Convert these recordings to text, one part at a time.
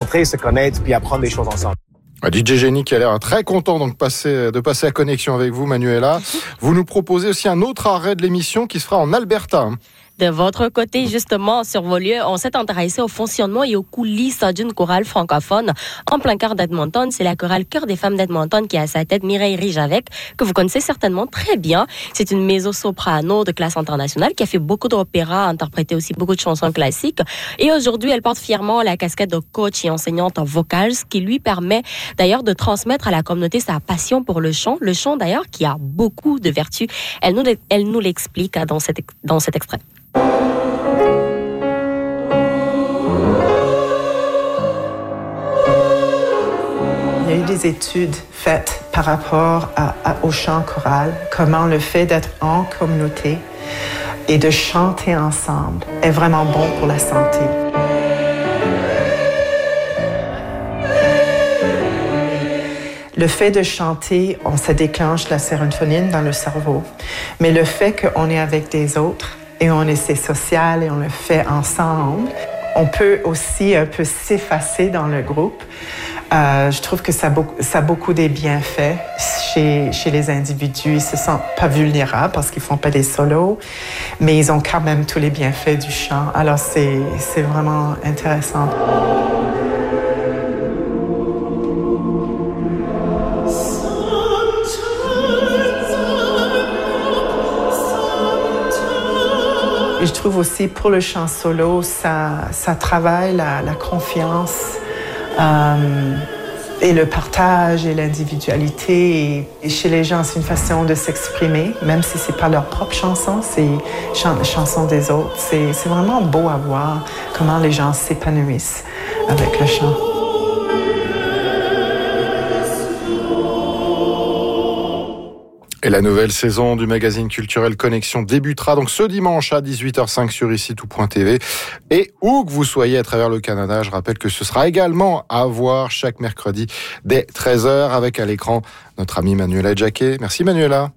rencontrer, se connaître, puis apprendre des choses ensemble. DJ Génie qui a l'air très content de passer à connexion avec vous, Manuela. Vous nous proposez aussi un autre arrêt de l'émission qui se fera en Alberta. De votre côté, justement, sur vos lieux, on s'est intéressé au fonctionnement et aux coulisses d'une chorale francophone en plein cœur d'Edmonton. C'est la chorale Chœur des femmes d'Edmonton qui a à sa tête Mireille Rijavec, que vous connaissez certainement très bien. C'est une mezzo-soprano de classe internationale qui a fait beaucoup d'opéras, interprété aussi beaucoup de chansons classiques. Et aujourd'hui, elle porte fièrement la casquette de coach et enseignante vocale, ce qui lui permet d'ailleurs de transmettre à la communauté sa passion pour le chant d'ailleurs qui a beaucoup de vertus. Elle nous l'explique dans cet extrait. Il y a eu des études faites par rapport au chant choral, comment le fait d'être en communauté et de chanter ensemble est vraiment bon pour la santé. Le fait de chanter, ça déclenche la sérotonine dans le cerveau, mais le fait qu'on est avec des autres et on essaie social et on le fait ensemble, on peut aussi un peu s'effacer dans le groupe. Je trouve que ça a beaucoup des bienfaits chez les individus. Ils ne se sentent pas vulnérables parce qu'ils ne font pas des solos, mais ils ont quand même tous les bienfaits du chant. Alors c'est vraiment intéressant. Et je trouve aussi pour le chant solo, ça travaille la confiance et le partage et l'individualité. Et chez les gens, c'est une façon de s'exprimer, même si c'est pas leur propre chanson, c'est chanson des autres. C'est vraiment beau à voir comment les gens s'épanouissent avec le chant. Et la nouvelle saison du magazine culturel Connexion débutera donc ce dimanche à 18h05 sur icitout.tv. Et où que vous soyez à travers le Canada, je rappelle que ce sera également à voir chaque mercredi dès 13h avec à l'écran notre amie Manuela Jacquet. Merci Manuela.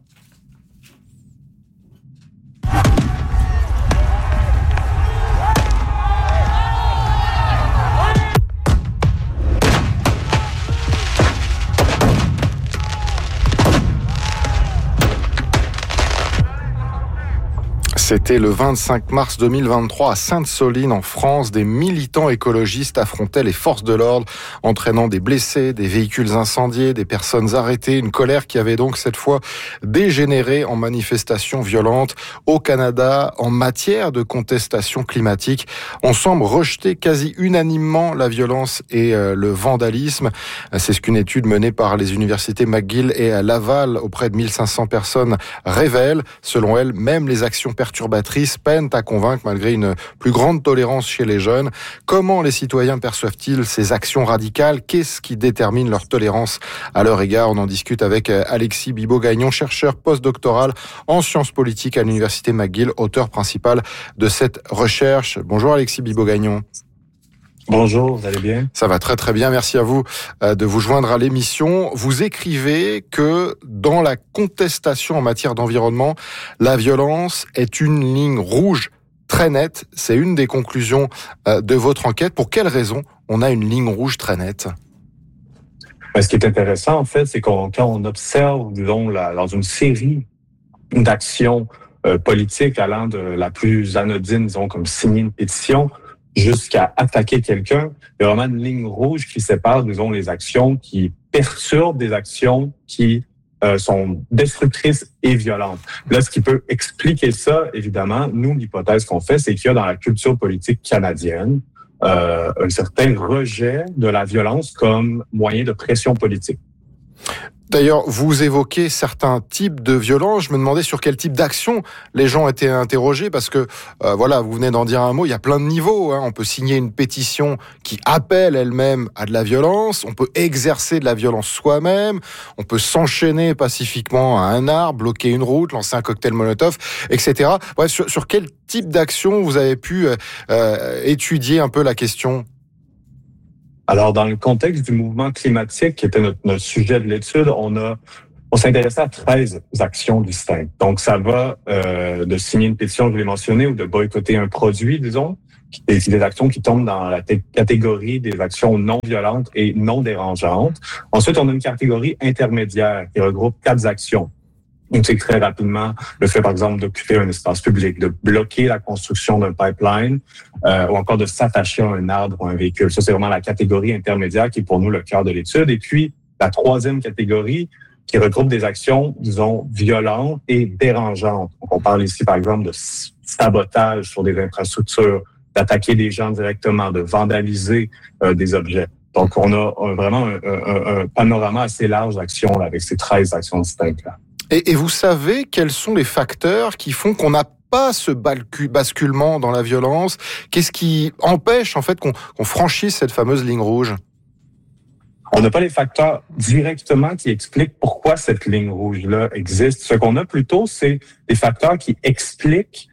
C'était le 25 mars 2023 à Sainte-Soline en France. Des militants écologistes affrontaient les forces de l'ordre, entraînant des blessés, des véhicules incendiés, des personnes arrêtées. Une colère qui avait donc cette fois dégénéré en manifestations violentes. Au Canada, en matière de contestation climatique, on semble rejeter quasi unanimement la violence et le vandalisme. C'est ce qu'une étude menée par les universités McGill et Laval auprès de 1500 personnes révèle. Selon elle, même les actions perturbatrices peinent à convaincre malgré une plus grande tolérance chez les jeunes. Comment les citoyens perçoivent-ils ces actions radicales ? Qu'est-ce qui détermine leur tolérance à leur égard ? On en discute avec Alexis Bibeau-Gagnon, chercheur postdoctoral en sciences politiques à l'université McGill, auteur principal de cette recherche. Bonjour Alexis Bibeau-Gagnon. Bonjour, vous allez bien? Ça va très très bien, merci à vous de vous joindre à l'émission. Vous écrivez que dans la contestation en matière d'environnement, la violence est une ligne rouge très nette. C'est une des conclusions de votre enquête. Pour quelles raisons on a une ligne rouge très nette? Ce qui est intéressant, en fait, c'est quand on observe, disons, dans une série d'actions politiques allant de la plus anodine, disons, comme signer une pétition, jusqu'à attaquer quelqu'un, il y a vraiment une ligne rouge qui sépare, disons, les actions qui perturbent des actions qui sont destructrices et violentes. Là, ce qui peut expliquer ça, évidemment, nous, l'hypothèse qu'on fait, c'est qu'il y a dans la culture politique canadienne un certain rejet de la violence comme moyen de pression politique. D'ailleurs, vous évoquez certains types de violences. Je me demandais sur quel type d'action les gens étaient interrogés parce que, voilà, vous venez d'en dire un mot, il y a plein de niveaux. On peut signer une pétition qui appelle elle-même à de la violence. On peut exercer de la violence soi-même. On peut s'enchaîner pacifiquement à un arbre, bloquer une route, lancer un cocktail Molotov, etc. Bref, sur quel type d'action vous avez pu étudier un peu la question ? Alors, dans le contexte du mouvement climatique, qui était notre sujet de l'étude, on s'intéressait à 13 actions distinctes. Donc, ça va de signer une pétition, je l'ai mentionné, ou de boycotter un produit, disons, des actions qui tombent dans la catégorie des actions non violentes et non dérangeantes. Ensuite, on a une catégorie intermédiaire qui regroupe 4 actions. Donc, c'est très rapidement le fait, par exemple, d'occuper un espace public, de bloquer la construction d'un pipeline ou encore de s'attacher à un arbre ou un véhicule. Ça, c'est vraiment la catégorie intermédiaire qui est pour nous le cœur de l'étude. Et puis, la troisième catégorie qui regroupe des actions, disons, violentes et dérangeantes. Donc, on parle ici, par exemple, de sabotage sur des infrastructures, d'attaquer des gens directement, de vandaliser des objets. Donc, on a vraiment un panorama assez large d'actions là, avec ces 13 actions distinctes-là. Et vous savez quels sont les facteurs qui font qu'on n'a pas ce basculement dans la violence? Qu'est-ce qui empêche en fait qu'on franchisse cette fameuse ligne rouge? On n'a pas les facteurs directement qui expliquent pourquoi cette ligne rouge-là existe. Ce qu'on a plutôt, c'est des facteurs qui expliquent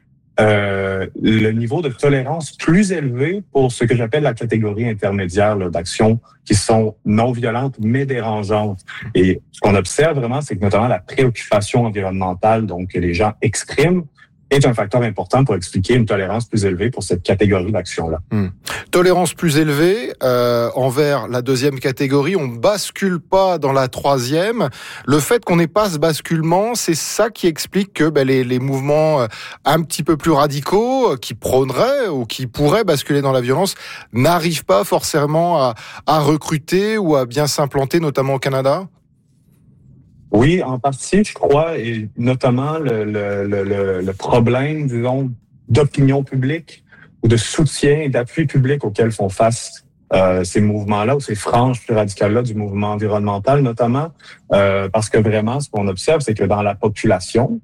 le niveau de tolérance plus élevé pour ce que j'appelle la catégorie intermédiaire là, d'actions qui sont non violentes mais dérangeantes. Et ce qu'on observe vraiment, c'est que notamment la préoccupation environnementale, donc que les gens expriment, est un facteur important pour expliquer une tolérance plus élevée pour cette catégorie d'action-là. Tolérance plus élevée envers la deuxième catégorie, on bascule pas dans la troisième. Le fait qu'on n'ait pas ce basculement, c'est ça qui explique que les mouvements un petit peu plus radicaux, qui prôneraient ou qui pourraient basculer dans la violence, n'arrivent pas forcément à recruter ou à bien s'implanter, notamment au Canada? Oui, en partie, je crois, et notamment le problème, disons, d'opinion publique ou de soutien et d'appui public auquel font face ces mouvements-là ou ces franges plus radicales-là du mouvement environnemental, notamment, parce que vraiment, ce qu'on observe, c'est que dans la population,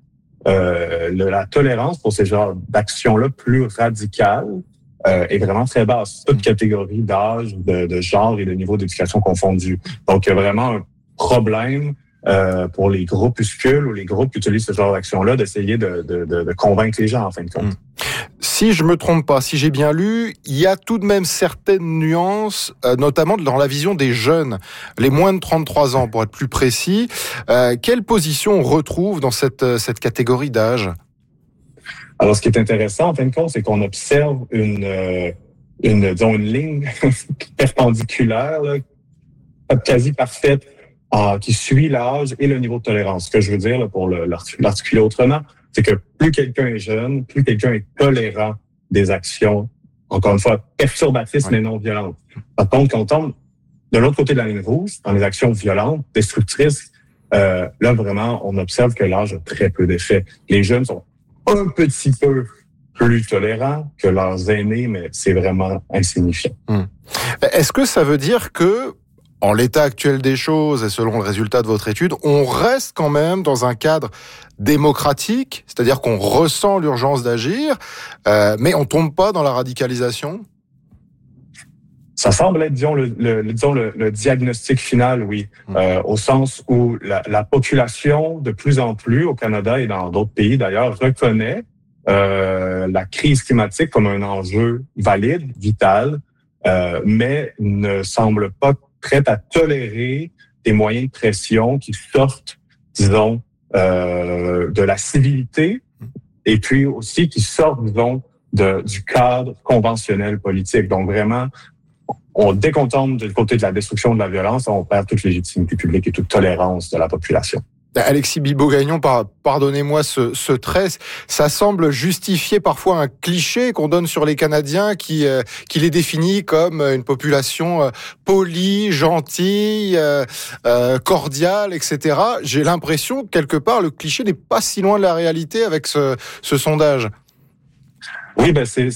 la tolérance pour ces genres d'actions-là plus radicales est vraiment très basse, toute catégorie d'âge, de genre et de niveau d'éducation confondus. Donc, il y a vraiment un problème pour les groupuscules ou les groupes qui utilisent ce genre d'action-là, d'essayer de convaincre les gens, en fin de compte. Si je me trompe pas, si j'ai bien lu, il y a tout de même certaines nuances, notamment dans la vision des jeunes, les moins de 33 ans, pour être plus précis. Quelle position on retrouve dans cette catégorie d'âge? Alors, ce qui est intéressant, en fin de compte, c'est qu'on observe une ligne perpendiculaire, là, quasi parfaite, qui suit l'âge et le niveau de tolérance. Ce que je veux dire, là, pour l'articuler autrement, c'est que plus quelqu'un est jeune, plus quelqu'un est tolérant des actions, encore une fois, perturbatrices mais non violentes. Par contre, quand on tombe de l'autre côté de la ligne rouge, dans les actions violentes, destructrices, là, vraiment, on observe que l'âge a très peu d'effet. Les jeunes sont un petit peu plus tolérants que leurs aînés, mais c'est vraiment insignifiant. Est-ce que ça veut dire que, en l'état actuel des choses et selon le résultat de votre étude, on reste quand même dans un cadre démocratique, c'est-à-dire qu'on ressent l'urgence d'agir, mais on tombe pas dans la radicalisation? Ça semble être, disons, le diagnostic final, oui, au sens où la population, de plus en plus, au Canada et dans d'autres pays d'ailleurs, reconnaît la crise climatique comme un enjeu valide, vital, mais ne semble pas prête à tolérer des moyens de pression qui sortent, disons, de la civilité et puis aussi qui sortent, disons, du cadre conventionnel politique. Donc vraiment, dès qu'on tombe du côté de la destruction de la violence, on perd toute légitimité publique et toute tolérance de la population. Alexis Bibeau-Gagnon, pardonnez-moi ce trait, ça semble justifier parfois un cliché qu'on donne sur les Canadiens qui les définit comme une population polie, gentille, cordiale, etc. J'ai l'impression que quelque part le cliché n'est pas si loin de la réalité avec ce sondage. Oui, si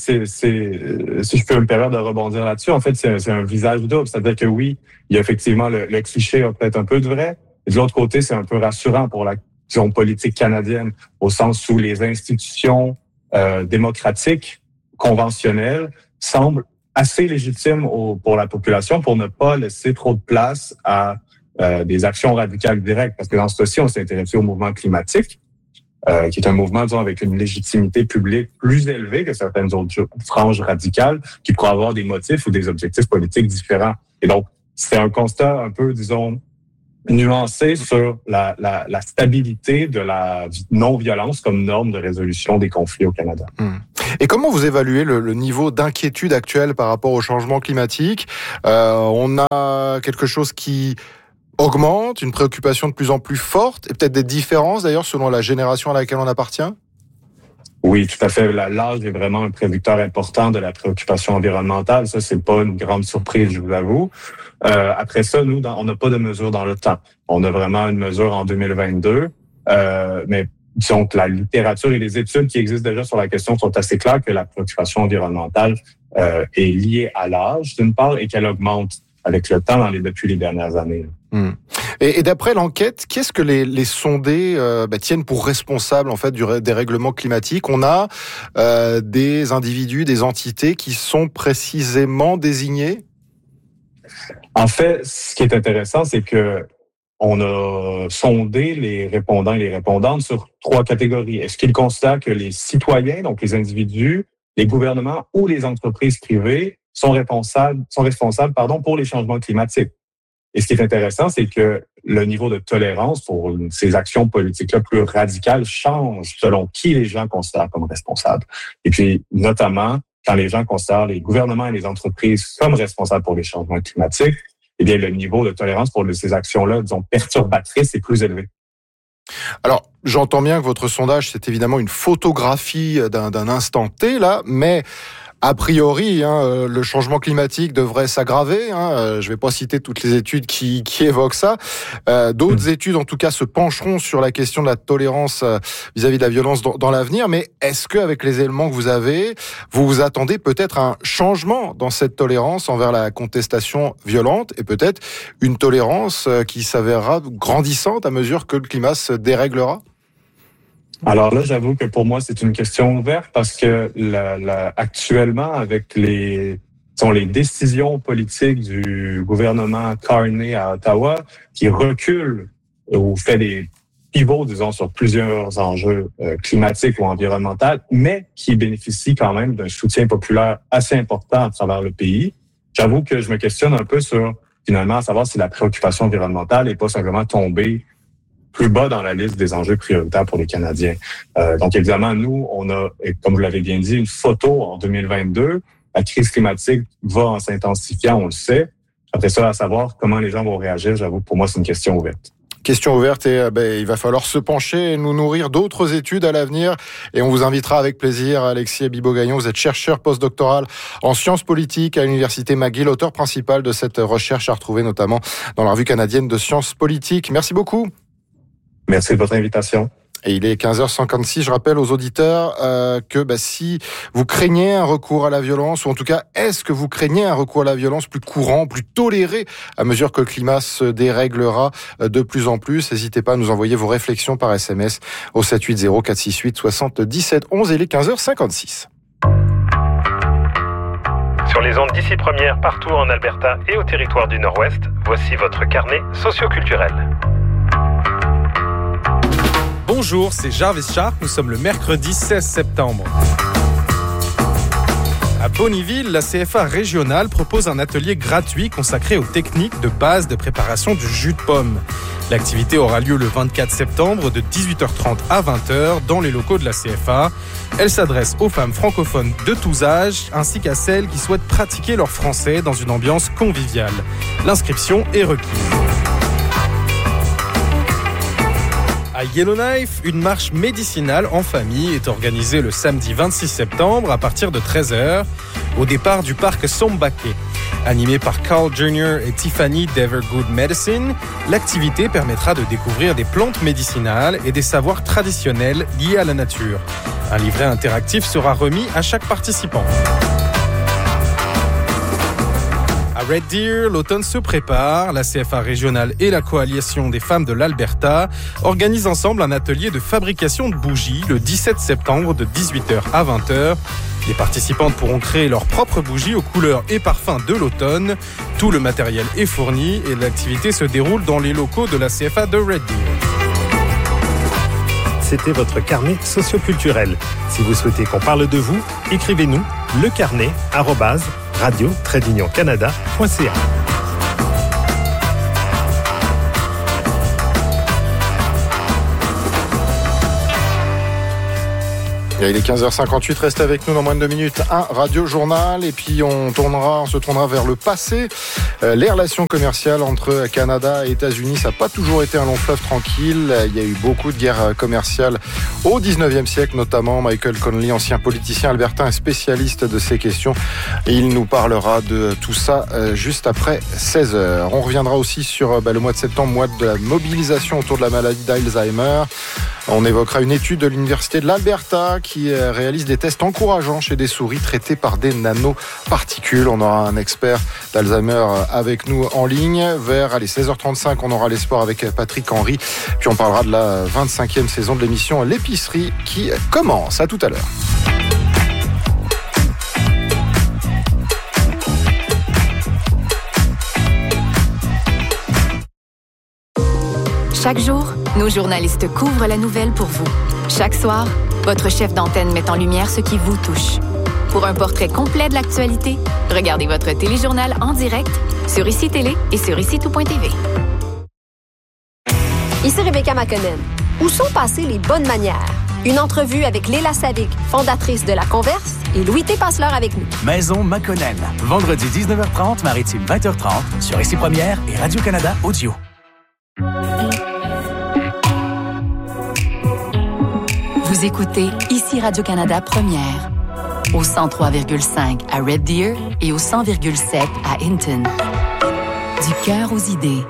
je peux me permettre de rebondir là-dessus, en fait, c'est un visage double. C'est-à-dire que oui, il y a effectivement le cliché a peut-être un peu de vrai. Et de l'autre côté, c'est un peu rassurant pour la politique canadienne, au sens où les institutions démocratiques, conventionnelles, semblent assez légitimes pour la population pour ne pas laisser trop de place à des actions radicales directes. Parce que dans ce cas-ci, on s'est intéressé au mouvement climatique, qui est un mouvement, disons, avec une légitimité publique plus élevée que certaines autres franges radicales, qui pourraient avoir des motifs ou des objectifs politiques différents. Et donc, c'est un constat un peu, disons, nuancé sur la stabilité de la non-violence comme norme de résolution des conflits au Canada. Et comment vous évaluez le niveau d'inquiétude actuel par rapport au changement climatique ? On a quelque chose qui augmente, une préoccupation de plus en plus forte, et peut-être des différences d'ailleurs selon la génération à laquelle on appartient ? Oui, tout à fait. L'âge est vraiment un prédicteur important de la préoccupation environnementale. Ça, c'est pas une grande surprise, je vous avoue. Après ça, nous, on n'a pas de mesure dans le temps. On a vraiment une mesure en 2022, mais disons que la littérature et les études qui existent déjà sur la question sont assez claires que la préoccupation environnementale est liée à l'âge, d'une part, et qu'elle augmente avec le temps depuis les dernières années. Et d'après l'enquête, qu'est-ce que les sondés tiennent pour responsable en fait du dérèglement climatique ? On a des individus, des entités qui sont précisément désignés ? En fait, ce qui est intéressant, c'est que on a sondé les répondants et les répondantes sur 3 catégories. Est-ce qu'ils considèrent que les citoyens, donc les individus, les gouvernements ou les entreprises privées sont responsables pour les changements climatiques? Et ce qui est intéressant, c'est que le niveau de tolérance pour ces actions politiques-là plus radicales change selon qui les gens considèrent comme responsables. Et puis, notamment, quand les gens considèrent les gouvernements et les entreprises comme responsables pour les changements climatiques, eh bien, le niveau de tolérance pour ces actions-là, disons, perturbatrices est plus élevé. Alors, j'entends bien que votre sondage, c'est évidemment une photographie d'un instant T, là, mais a priori, le changement climatique devrait s'aggraver. Je ne vais pas citer toutes les études qui évoquent ça. D'autres études, en tout cas, se pencheront sur la question de la tolérance vis-à-vis de la violence dans l'avenir. Mais est-ce qu'avec les éléments que vous avez, vous vous attendez peut-être à un changement dans cette tolérance envers la contestation violente et peut-être une tolérance qui s'avérera grandissante à mesure que le climat se déréglera ? Alors là, j'avoue que pour moi, c'est une question ouverte parce que actuellement, avec les décisions politiques du gouvernement Carney à Ottawa, qui recule ou fait des pivots, disons, sur plusieurs enjeux climatiques ou environnementaux, mais qui bénéficient quand même d'un soutien populaire assez important à travers le pays, j'avoue que je me questionne un peu sur, finalement, à savoir si la préoccupation environnementale n'est pas simplement tombée plus bas dans la liste des enjeux prioritaires pour les Canadiens. Donc, évidemment, nous, on a, comme vous l'avez bien dit, une photo en 2022. La crise climatique va en s'intensifiant, on le sait. Après ça, à savoir comment les gens vont réagir, j'avoue, pour moi, c'est une question ouverte. Question ouverte et il va falloir se pencher et nous nourrir d'autres études à l'avenir. Et on vous invitera avec plaisir, Alexis Abibo-Gagnon. Vous êtes chercheur postdoctoral en sciences politiques à l'Université McGill, auteur principal de cette recherche à retrouver notamment dans la revue canadienne de sciences politiques. Merci beaucoup. Merci de votre invitation. Et il est 15h56. Je rappelle aux auditeurs que si vous craignez un recours à la violence, ou en tout cas, est-ce que vous craignez un recours à la violence plus courant, plus toléré à mesure que le climat se déréglera de plus en plus, n'hésitez pas à nous envoyer vos réflexions par SMS au 780 468 77 11. Et il est 15h56. Sur les ondes d'ici première, partout en Alberta et au territoire du Nord-Ouest, voici votre carnet socioculturel. Bonjour, c'est Jarvis Sharp, nous sommes le mercredi 16 septembre. À Bonnyville, la CFA régionale propose un atelier gratuit consacré aux techniques de base de préparation du jus de pomme. L'activité aura lieu le 24 septembre de 18h30 à 20h dans les locaux de la CFA. Elle s'adresse aux femmes francophones de tous âges ainsi qu'à celles qui souhaitent pratiquer leur français dans une ambiance conviviale. L'inscription est requise. À Yellowknife, une marche médicinale en famille est organisée le samedi 26 septembre à partir de 13h au départ du parc Sombake. Animée par Carl Jr. et Tiffany d'Evergood Medicine, l'activité permettra de découvrir des plantes médicinales et des savoirs traditionnels liés à la nature. Un livret interactif sera remis à chaque participant. À Red Deer, l'automne se prépare. La CFA régionale et la Coalition des femmes de l'Alberta organisent ensemble un atelier de fabrication de bougies le 17 septembre de 18h à 20h. Les participantes pourront créer leurs propres bougies aux couleurs et parfums de l'automne. Tout le matériel est fourni et l'activité se déroule dans les locaux de la CFA de Red Deer. C'était votre carnet socioculturel. Si vous souhaitez qu'on parle de vous, écrivez-nous lecarnet@radio-canada.ca. Il est 15h58, restez avec nous dans moins de 2 minutes. Un Radio Journal et puis on se tournera vers le passé. Les relations commerciales entre Canada et États-Unis, ça n'a pas toujours été un long fleuve tranquille. Il y a eu beaucoup de guerres commerciales au 19e siècle, notamment Michael Connelly, ancien politicien albertain et spécialiste de ces questions. Et il nous parlera de tout ça juste après 16h. On reviendra aussi sur le mois de septembre, mois de la mobilisation autour de la maladie d'Alzheimer. On évoquera une étude de l'Université de l'Alberta qui réalise des tests encourageants chez des souris traitées par des nanoparticules. On aura un expert d'Alzheimer avec nous en ligne. Vers 16h35, on aura les sports avec Patrick Henry. Puis on parlera de la 25e saison de l'émission L'épicerie qui commence. À tout à l'heure. Chaque jour, nos journalistes couvrent la nouvelle pour vous. Chaque soir, votre chef d'antenne met en lumière ce qui vous touche. Pour un portrait complet de l'actualité, regardez votre téléjournal en direct sur ICI Télé et sur ICI-tout.tv. Ici Rebecca McConnell. Où sont passées les bonnes manières? Une entrevue avec Léla Savic, fondatrice de La Converse, et Louis T. Passeleur avec nous. Maison McConnell. Vendredi 19h30, Maritime 20h30, sur ICI Première et Radio-Canada Audio. Vous écoutez ici Radio-Canada Première, au 103,5 à Red Deer et au 100,7 à Hinton. Du cœur aux idées.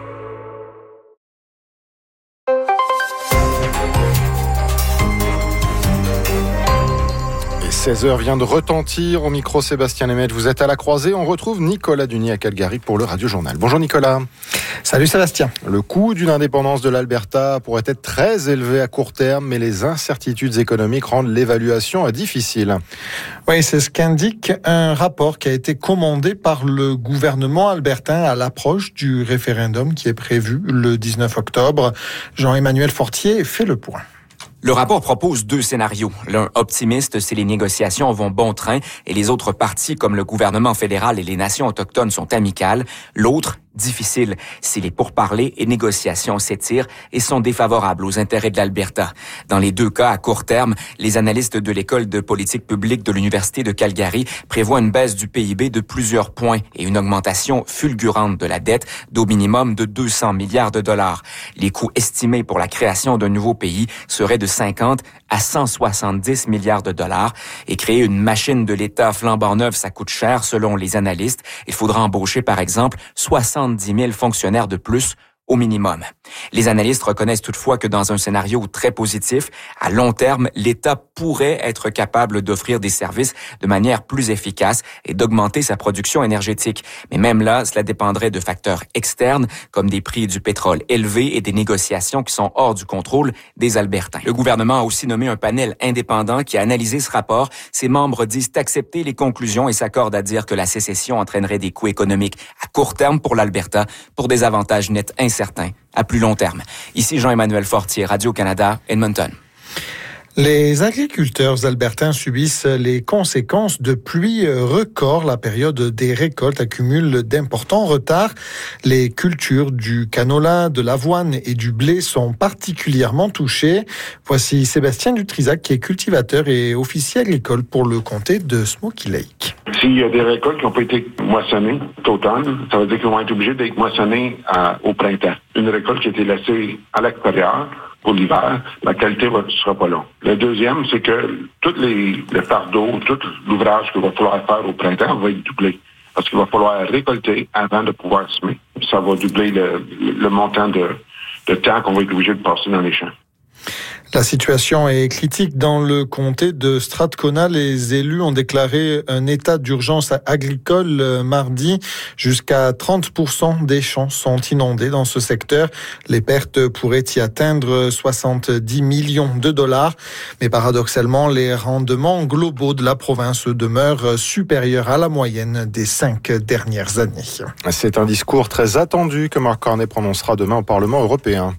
16h vient de retentir. Au micro, Sébastien Lemaitre. Vous êtes à la croisée. On retrouve Nicolas Duny à Calgary pour le Radio Journal. Bonjour Nicolas. Salut Sébastien. Le coût d'une indépendance de l'Alberta pourrait être très élevé à court terme, mais les incertitudes économiques rendent l'évaluation difficile. Oui, c'est ce qu'indique un rapport qui a été commandé par le gouvernement albertain à l'approche du référendum qui est prévu le 19 octobre. Jean-Emmanuel Fortier fait le point. Le rapport propose 2 scénarios. L'un optimiste si les négociations vont bon train et les autres parties comme le gouvernement fédéral et les nations autochtones sont amicales. L'autre, difficile si les pourparlers et négociations s'étirent et sont défavorables aux intérêts de l'Alberta. Dans les 2 cas, à court terme, les analystes de l'École de politique publique de l'Université de Calgary prévoient une baisse du PIB de plusieurs points et une augmentation fulgurante de la dette d'au minimum de 200 milliards de dollars. Les coûts estimés pour la création d'un nouveau pays seraient de 50 à 170 milliards de dollars et créer une machine de l'État flambant neuve, ça coûte cher selon les analystes. Il faudra embaucher par exemple 70 000 fonctionnaires de plus au minimum. Les analystes reconnaissent toutefois que dans un scénario très positif, à long terme, l'État pourrait être capable d'offrir des services de manière plus efficace et d'augmenter sa production énergétique. Mais même là, cela dépendrait de facteurs externes, comme des prix du pétrole élevés et des négociations qui sont hors du contrôle des Albertains. Le gouvernement a aussi nommé un panel indépendant qui a analysé ce rapport. Ses membres disent accepter les conclusions et s'accordent à dire que la sécession entraînerait des coûts économiques à court terme pour l'Alberta, pour des avantages nets incertains à plus long terme. Ici Jean-Emmanuel Fortier, Radio-Canada, Edmonton. Les agriculteurs albertains subissent les conséquences de pluies records. La période des récoltes accumule d'importants retards. Les cultures du canola, de l'avoine et du blé sont particulièrement touchées. Voici Sébastien Dutrisac qui est cultivateur et officier agricole pour le comté de Smoky Lake. S'il y a des récoltes qui n'ont pas été moissonnées d'automne, ça veut dire qu'ils vont être obligés d'être moissonnés au printemps. Une récolte qui a été laissée à l'extérieur pour l'hiver, la qualité ne sera pas là. Le deuxième, c'est que tout le fardeau, tout l'ouvrage qu'il va falloir faire au printemps va être doublé. Parce qu'il va falloir récolter avant de pouvoir semer. Ça va doubler le montant de temps qu'on va être obligé de passer dans les champs. La situation est critique dans le comté de Strathcona. Les élus ont déclaré un état d'urgence agricole mardi. Jusqu'à 30% des champs sont inondés dans ce secteur. Les pertes pourraient y atteindre 70 millions de dollars. Mais paradoxalement, les rendements globaux de la province demeurent supérieurs à la moyenne des 5 dernières années. C'est un discours très attendu que Mark Carney prononcera demain au Parlement européen.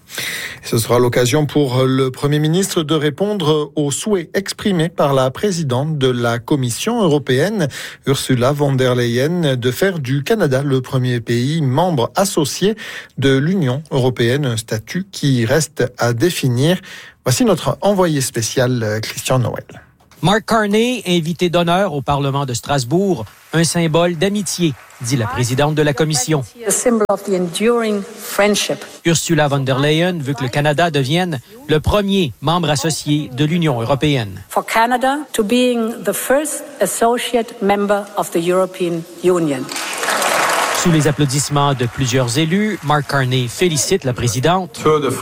Ce sera l'occasion pour le Premier ministre de répondre aux souhaits exprimés par la présidente de la Commission européenne, Ursula von der Leyen, de faire du Canada le premier pays membre associé de l'Union européenne, un statut qui reste à définir. Voici notre envoyé spécial Christian Noël. Mark Carney, invité d'honneur au Parlement de Strasbourg, un symbole d'amitié, dit la présidente de la Commission. Ursula von der Leyen veut que le Canada devienne le premier membre associé de l'Union européenne. For Canada to being the first associate member of the European Union. Sous les applaudissements de plusieurs élus, Mark Carney félicite la présidente.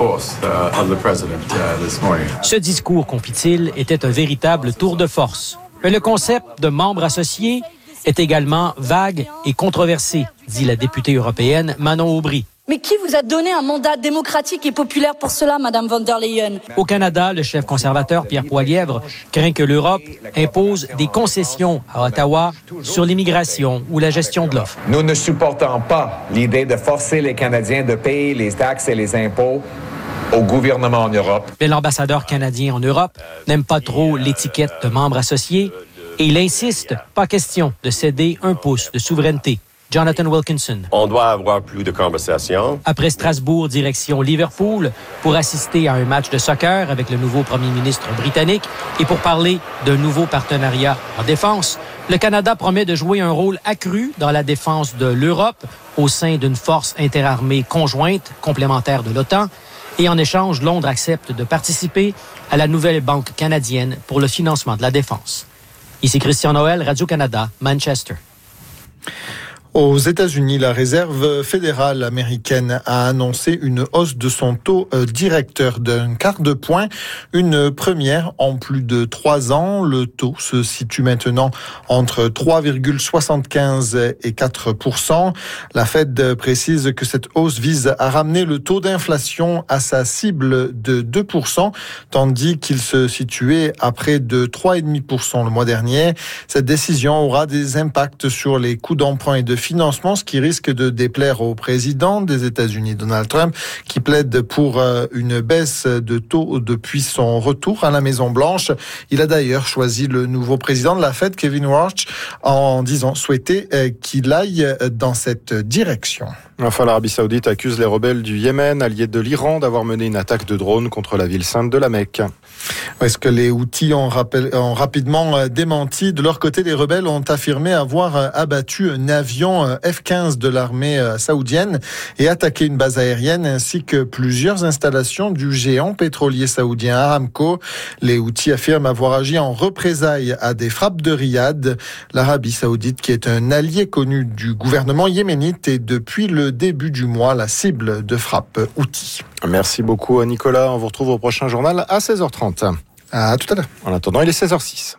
Ce discours, confie-t-il, était un véritable tour de force. Mais le concept de membre associé est également vague et controversé, dit la députée européenne Manon Aubry. Mais qui vous a donné un mandat démocratique et populaire pour cela, Madame von der Leyen? Au Canada, le chef conservateur Pierre Poilievre craint que l'Europe impose des concessions à Ottawa sur l'immigration ou la gestion de l'offre. Nous ne supportons pas l'idée de forcer les Canadiens de payer les taxes et les impôts au gouvernement en Europe. Mais l'ambassadeur canadien en Europe n'aime pas trop l'étiquette de membre associé et il insiste, pas question de céder un pouce de souveraineté. Jonathan Wilkinson. On doit avoir plus de conversations. Après Strasbourg, direction Liverpool, pour assister à un match de soccer avec le nouveau premier ministre britannique et pour parler d'un nouveau partenariat en défense, le Canada promet de jouer un rôle accru dans la défense de l'Europe au sein d'une force interarmée conjointe, complémentaire de l'OTAN. Et en échange, Londres accepte de participer à la nouvelle banque canadienne pour le financement de la défense. Ici Christian Noël, Radio-Canada, Manchester. Aux États-Unis, la Réserve fédérale américaine a annoncé une hausse de son taux directeur d'un quart de point, une première en plus de 3 ans. Le taux se situe maintenant entre 3,75 et 4%. La Fed précise que cette hausse vise à ramener le taux d'inflation à sa cible de 2%, tandis qu'il se situait à près de 3,5% le mois dernier. Cette décision aura des impacts sur les coûts d'emprunt et de financement, ce qui risque de déplaire au président des États-Unis, Donald Trump, qui plaide pour une baisse de taux depuis son retour à la Maison-Blanche. Il a d'ailleurs choisi le nouveau président de la Fed, Kevin Warsh, en disant souhaiter qu'il aille dans cette direction. Enfin, l'Arabie Saoudite accuse les rebelles du Yémen, alliés de l'Iran, d'avoir mené une attaque de drone contre la ville sainte de la Mecque. Est-ce que les Houthis ont rapidement démenti? De leur côté, les rebelles ont affirmé avoir abattu un avion F-15 de l'armée saoudienne et attaqué une base aérienne ainsi que plusieurs installations du géant pétrolier saoudien Aramco. Les Houthis affirment avoir agi en représailles à des frappes de Riyad. L'Arabie Saoudite, qui est un allié connu du gouvernement yéménite, est depuis le début du mois la cible de frappes Houthis. Merci beaucoup à Nicolas. On vous retrouve au prochain journal à 16h30. À tout à l'heure. En attendant, il est 16h06.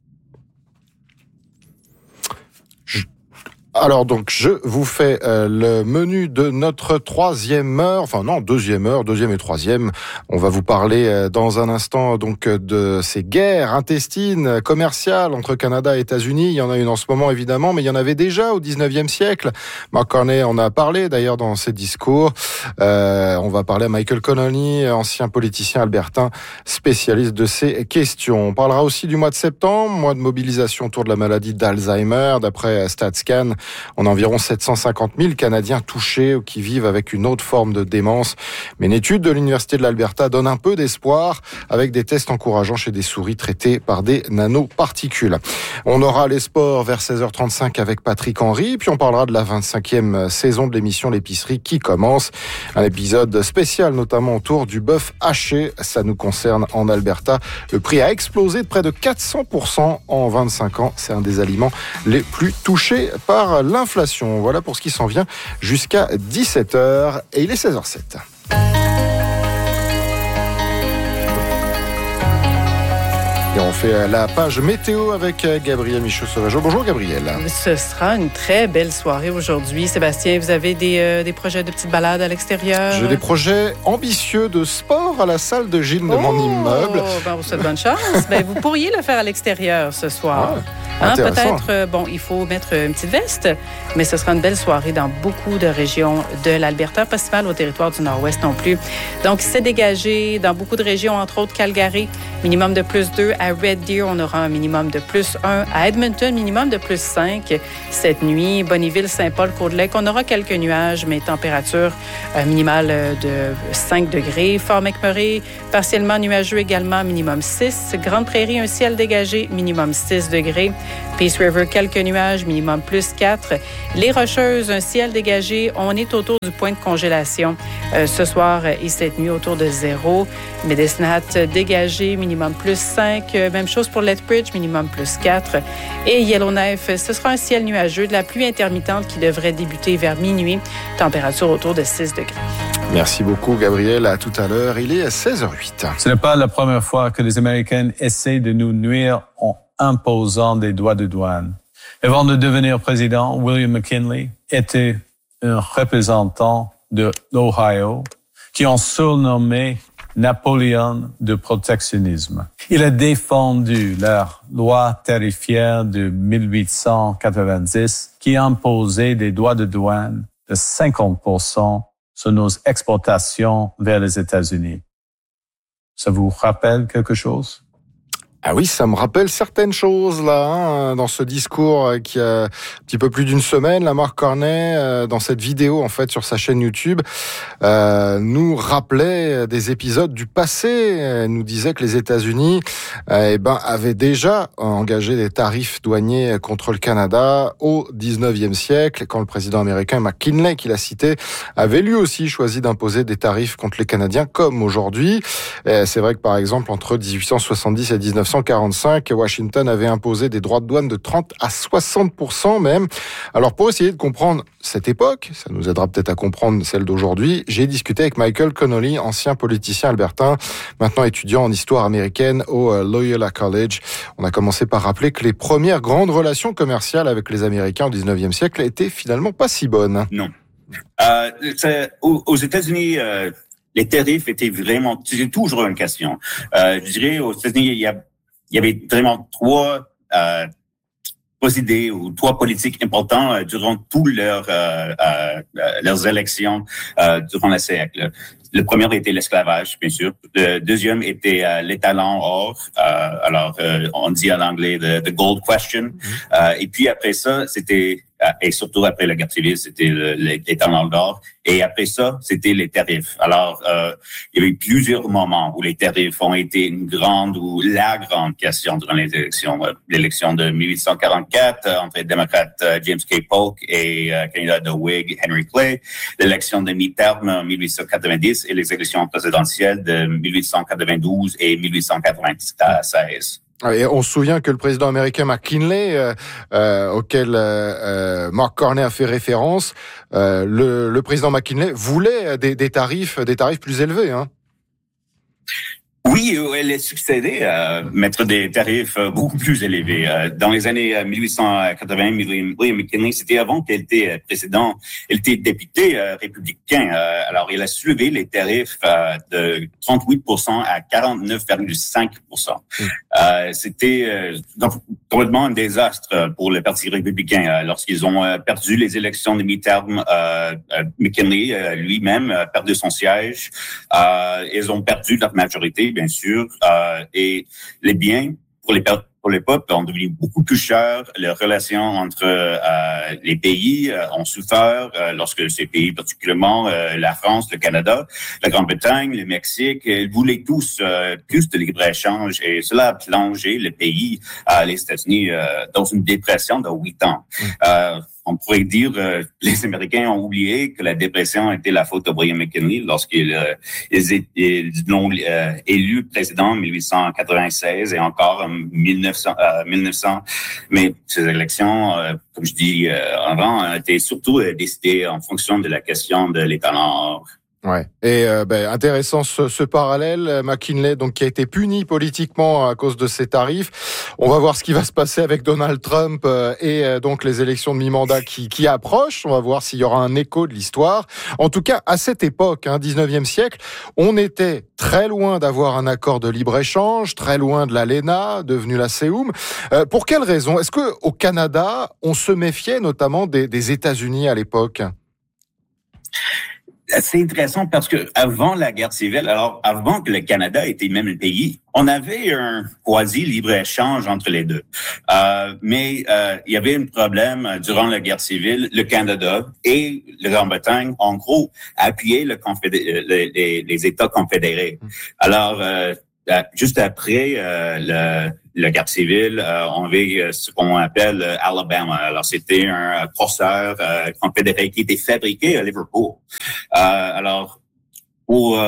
Alors donc, je vous fais le menu de notre troisième heure, enfin non, deuxième et troisième. On va vous parler dans un instant donc de ces guerres intestines commerciales entre Canada et États-Unis. Il y en a une en ce moment évidemment, mais il y en avait déjà au 19e siècle. Mark Carney en a parlé d'ailleurs dans ses discours. On va parler à Michael Connolly, ancien politicien albertain, spécialiste de ces questions. On parlera aussi du mois de septembre, mois de mobilisation autour de la maladie d'Alzheimer. D'après StatsCan, on a environ 750 000 Canadiens touchés ou qui vivent avec une autre forme de démence. Mais une étude de l'Université de l'Alberta donne un peu d'espoir avec des tests encourageants chez des souris traitées par des nanoparticules. On aura les sports vers 16h35 avec Patrick Henry, puis on parlera de la 25e saison de l'émission L'épicerie qui commence. Un épisode spécial notamment autour du bœuf haché. Ça nous concerne en Alberta. Le prix a explosé de près de 400% en 25 ans. C'est un des aliments les plus touchés par l'inflation. Voilà pour ce qui s'en vient jusqu'à 17h et il est 16h07. Et on fait la page météo avec Gabriel Michaud-Sauvageau. Bonjour Gabriel. Ce sera une très belle soirée aujourd'hui. Sébastien, vous avez des projets de petites balades à l'extérieur? J'ai des projets ambitieux de sport à la salle de gym de mon immeuble. Ben, on vous souhaite bonne chance. Ben, vous pourriez le faire à l'extérieur ce soir. Peut-être, il faut mettre une petite veste, mais ce sera une belle soirée dans beaucoup de régions de l'Alberta, pas si mal au territoire du Nord-Ouest non plus. Donc, c'est dégagé dans beaucoup de régions, entre autres Calgary, minimum de +2. À Red Deer, on aura un minimum de +1. À Edmonton, minimum de +5 cette nuit. Bonneville, Saint-Paul, Cold-Lake, on aura quelques nuages, mais température minimale de 5 degrés. Fort McMurray, partiellement nuageux également, minimum 6. Grande Prairie, un ciel dégagé, minimum 6 degrés. Peace River, quelques nuages, minimum +4. Les Rocheuses, un ciel dégagé. On est autour du point de congélation ce soir et cette nuit autour de 0. Medicine Hat, dégagé, minimum +5. Même chose pour Lethbridge, minimum +4. Et Yellowknife, ce sera un ciel nuageux, de la pluie intermittente qui devrait débuter vers minuit. Température autour de 6 degrés. Merci beaucoup, Gabriel. À tout à l'heure. Il est à 16h08. Ce n'est pas la première fois que les Américains essaient de nous nuire en imposant des droits de douane. Avant de devenir président, William McKinley était un représentant de l'Ohio qui ont surnommé Napoléon de protectionnisme. Il a défendu la loi tarifaire de 1890 qui imposait des droits de douane de 50% sur nos exportations vers les États-Unis. Ça vous rappelle quelque chose? Ah oui, ça me rappelle certaines choses là, dans ce discours qui a un petit peu plus d'une semaine. La Mark Carney, dans cette vidéo en fait sur sa chaîne YouTube, nous rappelait des épisodes du passé. Elle nous disait que les États-Unis, avaient déjà engagé des tarifs douaniers contre le Canada au 19e siècle, quand le président américain McKinley, qu'il a cité, avait lui aussi choisi d'imposer des tarifs contre les Canadiens, comme aujourd'hui. C'est vrai que par exemple entre 1870 et 1945, Washington avait imposé des droits de douane de 30 à 60% même. Alors pour essayer de comprendre cette époque, ça nous aidera peut-être à comprendre celle d'aujourd'hui, j'ai discuté avec Michael Connolly, ancien politicien albertain, maintenant étudiant en histoire américaine au Loyola College. On a commencé par rappeler que les premières grandes relations commerciales avec les Américains au 19e siècle étaient finalement pas si bonnes. Non. Aux États-Unis, les tarifs étaient vraiment, c'est toujours une question. Je dirais aux États-Unis, il y avait vraiment trois idées ou trois politiques importantes durant tous leurs élections durant le siècle. Le premier était l'esclavage, bien sûr. Le deuxième était l'étalon or. On dit en anglais the gold question. Et puis après ça, c'était et surtout après la guerre civile, c'était l'étalon d'or. Et après ça, c'était les tarifs. Alors, il y avait plusieurs moments où les tarifs ont été une grande ou la grande question durant les élections. L'élection de 1844 entre le démocrate James K. Polk et candidat de Whig Henry Clay. L'élection de mi-terme en 1890 et les élections présidentielles de 1892 et 1896. Et on se souvient que le président américain McKinley, auquel Mark Carney a fait référence, le président McKinley voulait des tarifs plus élevés, hein. Oui, elle a succédé à mettre des tarifs beaucoup plus élevés. Dans les années 1880, William McKinley, c'était avant qu'elle était président, elle était député républicain. Alors, il a soulevé les tarifs de 38% à 49,5%. C'était complètement un désastre pour le Parti républicain. Lorsqu'ils ont perdu les élections de mi-terme, McKinley lui-même a perdu son siège. Ils ont perdu leur majorité, bien sûr, et les biens pour les peuples ont devenu beaucoup plus chers. Les relations entre les pays ont souffert lorsque ces pays, particulièrement la France, le Canada, la Grande-Bretagne, le Mexique, ils voulaient tous plus de libre-échange et cela a plongé le pays, les États-Unis, dans une dépression de 8 ans. On pourrait dire les Américains ont oublié que la dépression était la faute de William McKinley lorsqu'ils l'ont élu président en 1896 et encore en 1900. Mais ces élections, comme je dis avant, étaient surtout décidées en fonction de la question de l'étalon or. Ouais. Et intéressant ce parallèle. McKinley, donc, qui a été puni politiquement à cause de ses tarifs. On va voir ce qui va se passer avec Donald Trump et donc les élections de mi-mandat qui approchent. On va voir s'il y aura un écho de l'histoire. En tout cas, à cette époque, 19e siècle, on était très loin d'avoir un accord de libre-échange, très loin de l'ALENA, devenu la CEUM. Pour quelle raison? Est-ce que au Canada, on se méfiait notamment des États-Unis à l'époque? C'est intéressant parce que avant la guerre civile, alors avant que le Canada était même un pays, on avait un quasi libre-échange entre les deux. Mais il y avait un problème durant la guerre civile. Le Canada et la Grande-Bretagne, en gros, appuyaient les États confédérés. Alors, juste après la guerre civile, on avait ce qu'on appelle Alabama. Alors, c'était un crosseur confédéré qui était fabriqué à Liverpool. Alors, pour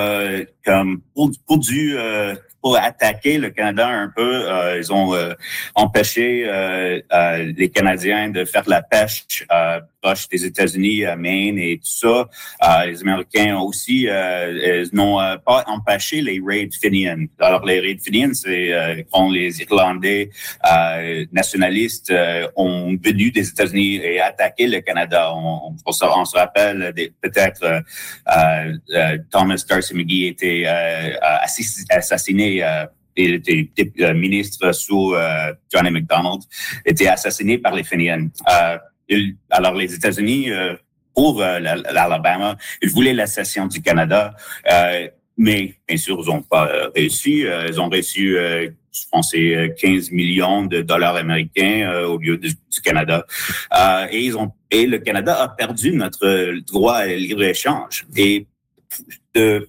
attaquer le Canada un peu, ils ont empêché les Canadiens de faire de la pêche proche des États-Unis, à Maine et tout ça. Les Américains aussi n'ont pas empêché les raids Fenian. Alors, les raids Fenian, c'est quand les Irlandais nationalistes ont venu des États-Unis et attaqué le Canada. On se rappelle peut-être Thomas D'Arcy McGee était assassiné. Il était ministre sous Johnny MacDonald, était assassiné par les Fenians. Alors, les États-Unis, pour l'Alabama, ils voulaient la cession du Canada, mais bien sûr, ils n'ont pas réussi. Ils ont reçu, je pense, 15 millions de dollars américains au lieu du Canada. Et le Canada a perdu notre droit à libre-échange. Et de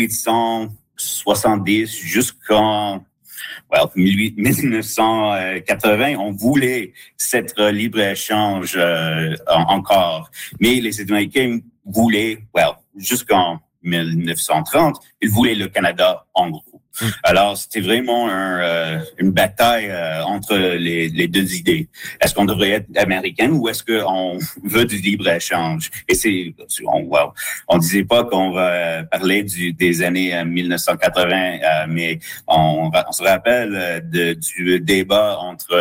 1870 jusqu'en 1980, on voulait cette libre-échange encore. Mais les Américains voulaient, jusqu'en 1930, ils voulaient le Canada en gros. Alors, c'était vraiment une bataille entre les deux idées. Est-ce qu'on devrait être américain ou est-ce qu'on veut du libre-échange? Et on disait pas qu'on va parler des années 1980, mais on se rappelle du débat entre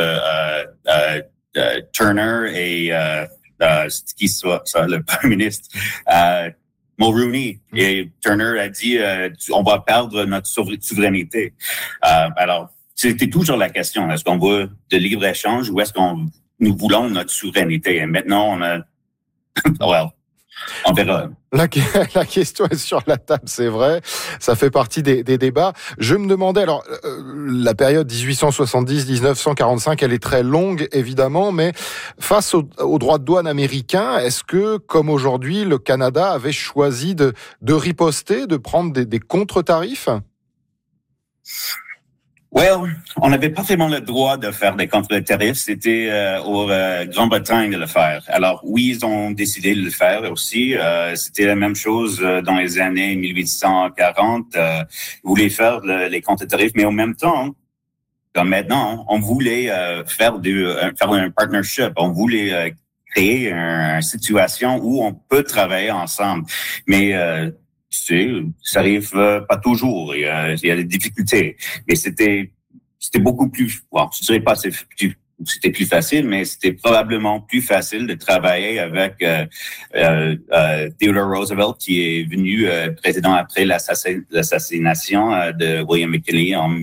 Turner et qui soit le premier ministre. Mulroney et Turner a dit on va perdre notre souveraineté. Alors, c'était toujours la question. Est-ce qu'on veut de libre-échange ou est-ce nous voulons notre souveraineté? Et maintenant, on a... on verra. La question est sur la table, c'est vrai. Ça fait partie des débats. Je me demandais, alors, la période 1870-1945, elle est très longue, évidemment, mais face aux droits de douane américains, est-ce que, comme aujourd'hui, le Canada avait choisi de riposter, de prendre des contre-tarifs? On n'avait pas vraiment le droit de faire des contre-tarifs. C'était aux Grande-Bretagne de le faire. Alors, oui, ils ont décidé de le faire aussi. C'était la même chose dans les années 1840. Ils voulaient faire les contre-tarifs, mais en même temps, comme maintenant, on voulait faire un partnership. On voulait créer une situation où on peut travailler ensemble. Mais ça arrive pas toujours. Il y a des difficultés. Mais c'était beaucoup plus, je dirais pas c'était plus facile, mais c'était probablement plus facile de travailler avec Theodore Roosevelt, qui est venu président après l'assassination de William McKinley en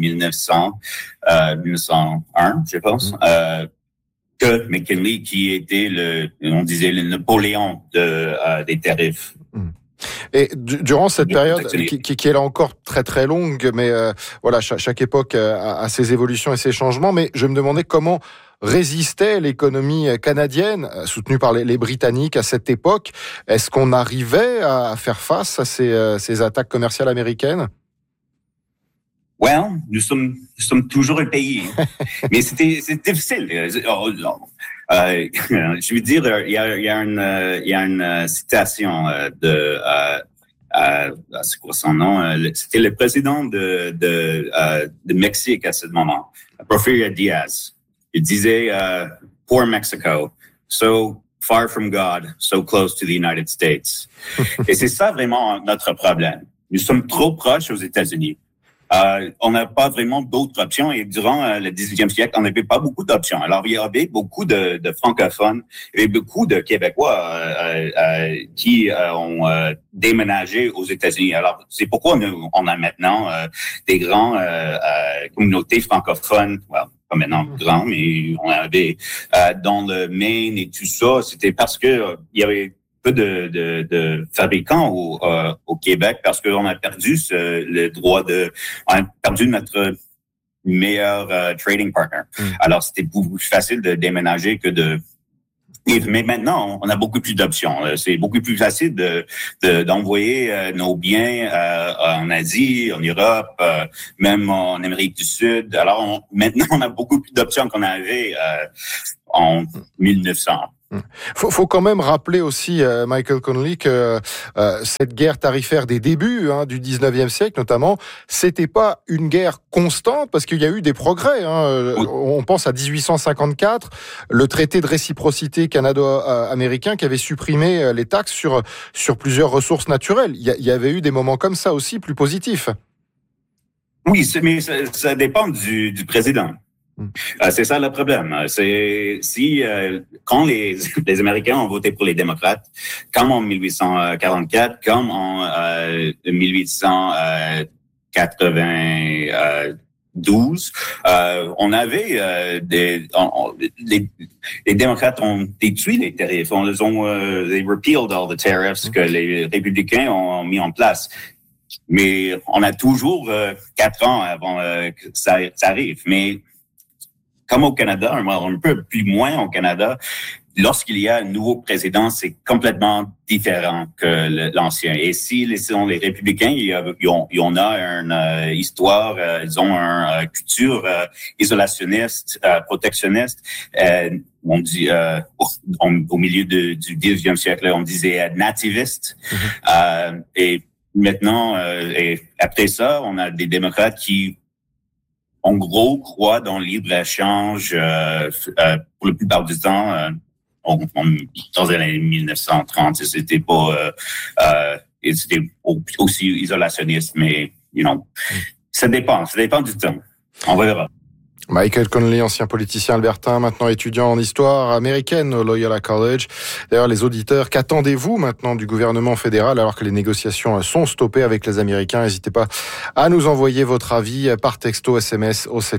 1901, je pense. Que McKinley, qui était on disait le Napoléon des tarifs. Et durant cette période, qui est là encore très très longue, mais chaque époque a ses évolutions et ses changements, mais je me demandais comment résistait l'économie canadienne, soutenue par les Britanniques à cette époque. Est-ce qu'on arrivait à faire face à ces attaques commerciales américaines? Nous sommes toujours un pays, mais c'est difficile. Je veux dire, il y a une citation de c'est quoi son nom? C'était le président de Mexique à ce moment, Porfirio Diaz. Il disait Poor Mexico. So far from God, so close to the United States. Et c'est ça vraiment notre problème. Nous sommes trop proches aux États-Unis. On n'a pas vraiment d'autres options et durant le 18e siècle, on n'avait pas beaucoup d'options. Alors, il y avait beaucoup de francophones, il y avait beaucoup de Québécois qui ont déménagé aux États-Unis. Alors, c'est pourquoi on a maintenant des grandes communautés francophones, pas maintenant grands, mais on avait dans le Maine et tout ça. C'était parce que il y avait peu de fabricants au Québec parce qu'on a perdu le droit on a perdu notre meilleur trading partner. Alors, c'était beaucoup plus facile de déménager que de vivre. Mais maintenant, on a beaucoup plus d'options. C'est beaucoup plus facile d'envoyer nos biens en Asie, en Europe, même en Amérique du Sud. Alors, maintenant, on a beaucoup plus d'options qu'on avait en 1900. Faut quand même rappeler aussi, Michael Connelly, que cette guerre tarifaire des débuts du 19e siècle, notamment, c'était pas une guerre constante parce qu'il y a eu des progrès. On pense à 1854, le traité de réciprocité canado-américain qui avait supprimé les taxes sur plusieurs ressources naturelles. Il y avait eu des moments comme ça aussi plus positifs. Oui, mais ça dépend du président. C'est ça le problème. C'est quand les Américains ont voté pour les démocrates, comme en 1844, comme en 1892, on avait les démocrates ont détruit les tarifs. Ils ont they repealed all the tariffs que les républicains ont mis en place. Mais on a toujours 4 ans avant que ça arrive. Mais comme au Canada, un peu plus moins au Canada, lorsqu'il y a un nouveau président, c'est complètement différent que l'ancien. Et si sont les républicains, ils ont une histoire, ils ont une culture isolationniste, protectionniste. On dit au milieu du 19e siècle, on disait nativiste. Et maintenant, et après ça, on a des démocrates qui en gros, croit dans le libre-échange pour la plupart du temps. Dans les années 1930, c'était pas... c'était aussi isolationniste, mais, ça dépend du temps. On verra. Michael Connelly, ancien politicien albertain, maintenant étudiant en histoire américaine au Loyola College. D'ailleurs, les auditeurs, qu'attendez-vous maintenant du gouvernement fédéral alors que les négociations sont stoppées avec les Américains? N'hésitez pas à nous envoyer votre avis par texto SMS au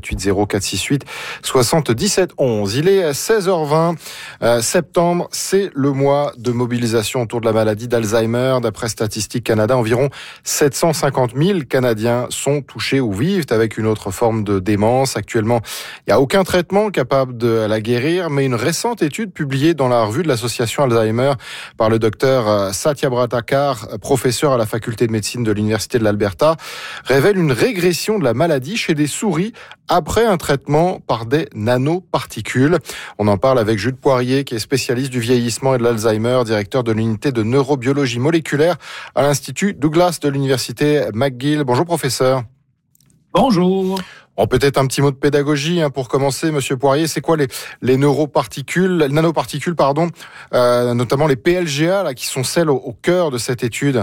780-468-7711. Il est 16h20. Septembre, c'est le mois de mobilisation autour de la maladie d'Alzheimer. D'après Statistique Canada, environ 750 000 Canadiens sont touchés ou vivent avec une autre forme de démence. Actuellement, il n'y a aucun traitement capable de la guérir, mais une récente étude publiée dans la revue de l'association Alzheimer par le docteur Satyabrata Kar, professeur à la faculté de médecine de l'Université de l'Alberta, révèle une régression de la maladie chez des souris après un traitement par des nanoparticules. On en parle avec Jude Poirier, qui est spécialiste du vieillissement et de l'Alzheimer, directeur de l'unité de neurobiologie moléculaire à l'Institut Douglas de l'Université McGill. Bonjour professeur. Bonjour. Peut-être un petit mot de pédagogie pour commencer, Monsieur Poirier. C'est quoi les nanoparticules, notamment les PLGA là, qui sont celles au cœur de cette étude?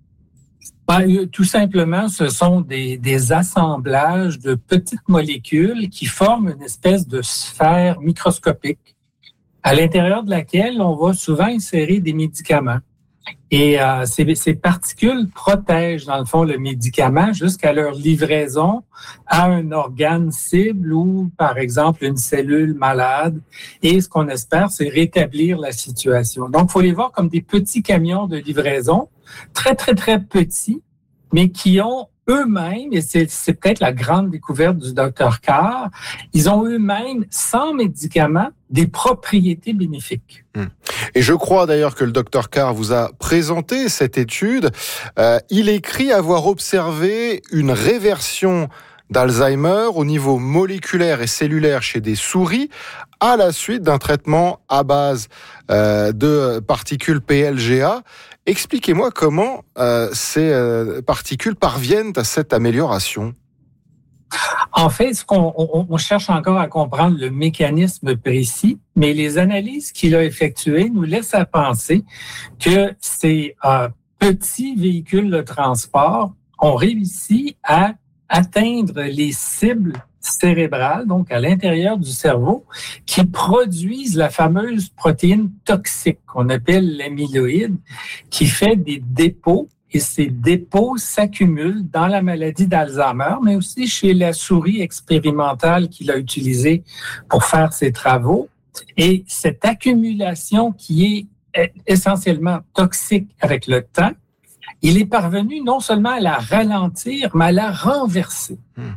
Tout simplement, ce sont des assemblages de petites molécules qui forment une espèce de sphère microscopique à l'intérieur de laquelle on va souvent insérer des médicaments. Et ces particules protègent, dans le fond, le médicament jusqu'à leur livraison à un organe cible ou, par exemple, une cellule malade. Et ce qu'on espère, c'est rétablir la situation. Donc, il faut les voir comme des petits camions de livraison, très, très, très petits, mais qui ont eux-mêmes, et c'est peut-être la grande découverte du Dr Kar, ils ont eux-mêmes, sans médicaments, des propriétés bénéfiques. Et je crois d'ailleurs que le Dr Kar vous a présenté cette étude. Il écrit avoir observé une réversion d'Alzheimer au niveau moléculaire et cellulaire chez des souris à la suite d'un traitement à base de particules PLGA. Expliquez-moi comment ces particules parviennent à cette amélioration. En fait, on cherche encore à comprendre le mécanisme précis, mais les analyses qu'il a effectuées nous laissent à penser que ces petits véhicules de transport ont réussi à atteindre les cibles cérébrales, donc à l'intérieur du cerveau, qui produisent la fameuse protéine toxique qu'on appelle l'amyloïde, qui fait des dépôts. Et ces dépôts s'accumulent dans la maladie d'Alzheimer, mais aussi chez la souris expérimentale qu'il a utilisée pour faire ses travaux. Et cette accumulation qui est essentiellement toxique avec le temps, il est parvenu non seulement à la ralentir, mais à la renverser.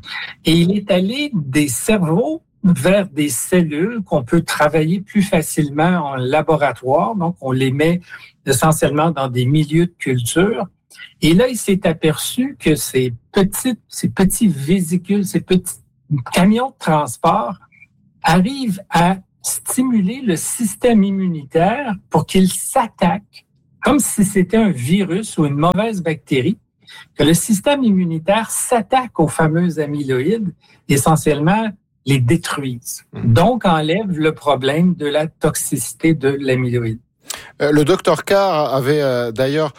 Et il est allé des cerveaux vers des cellules qu'on peut travailler plus facilement en laboratoire. Donc, on les met essentiellement dans des milieux de culture. Et là, il s'est aperçu que ces petits vésicules, ces petits camions de transport arrivent à stimuler le système immunitaire pour qu'il s'attaque, comme si c'était un virus ou une mauvaise bactérie, que le système immunitaire s'attaque aux fameux amyloïdes, essentiellement les détruisent. Donc, enlève le problème de la toxicité de l'amyloïde. Le docteur Carr avait d'ailleurs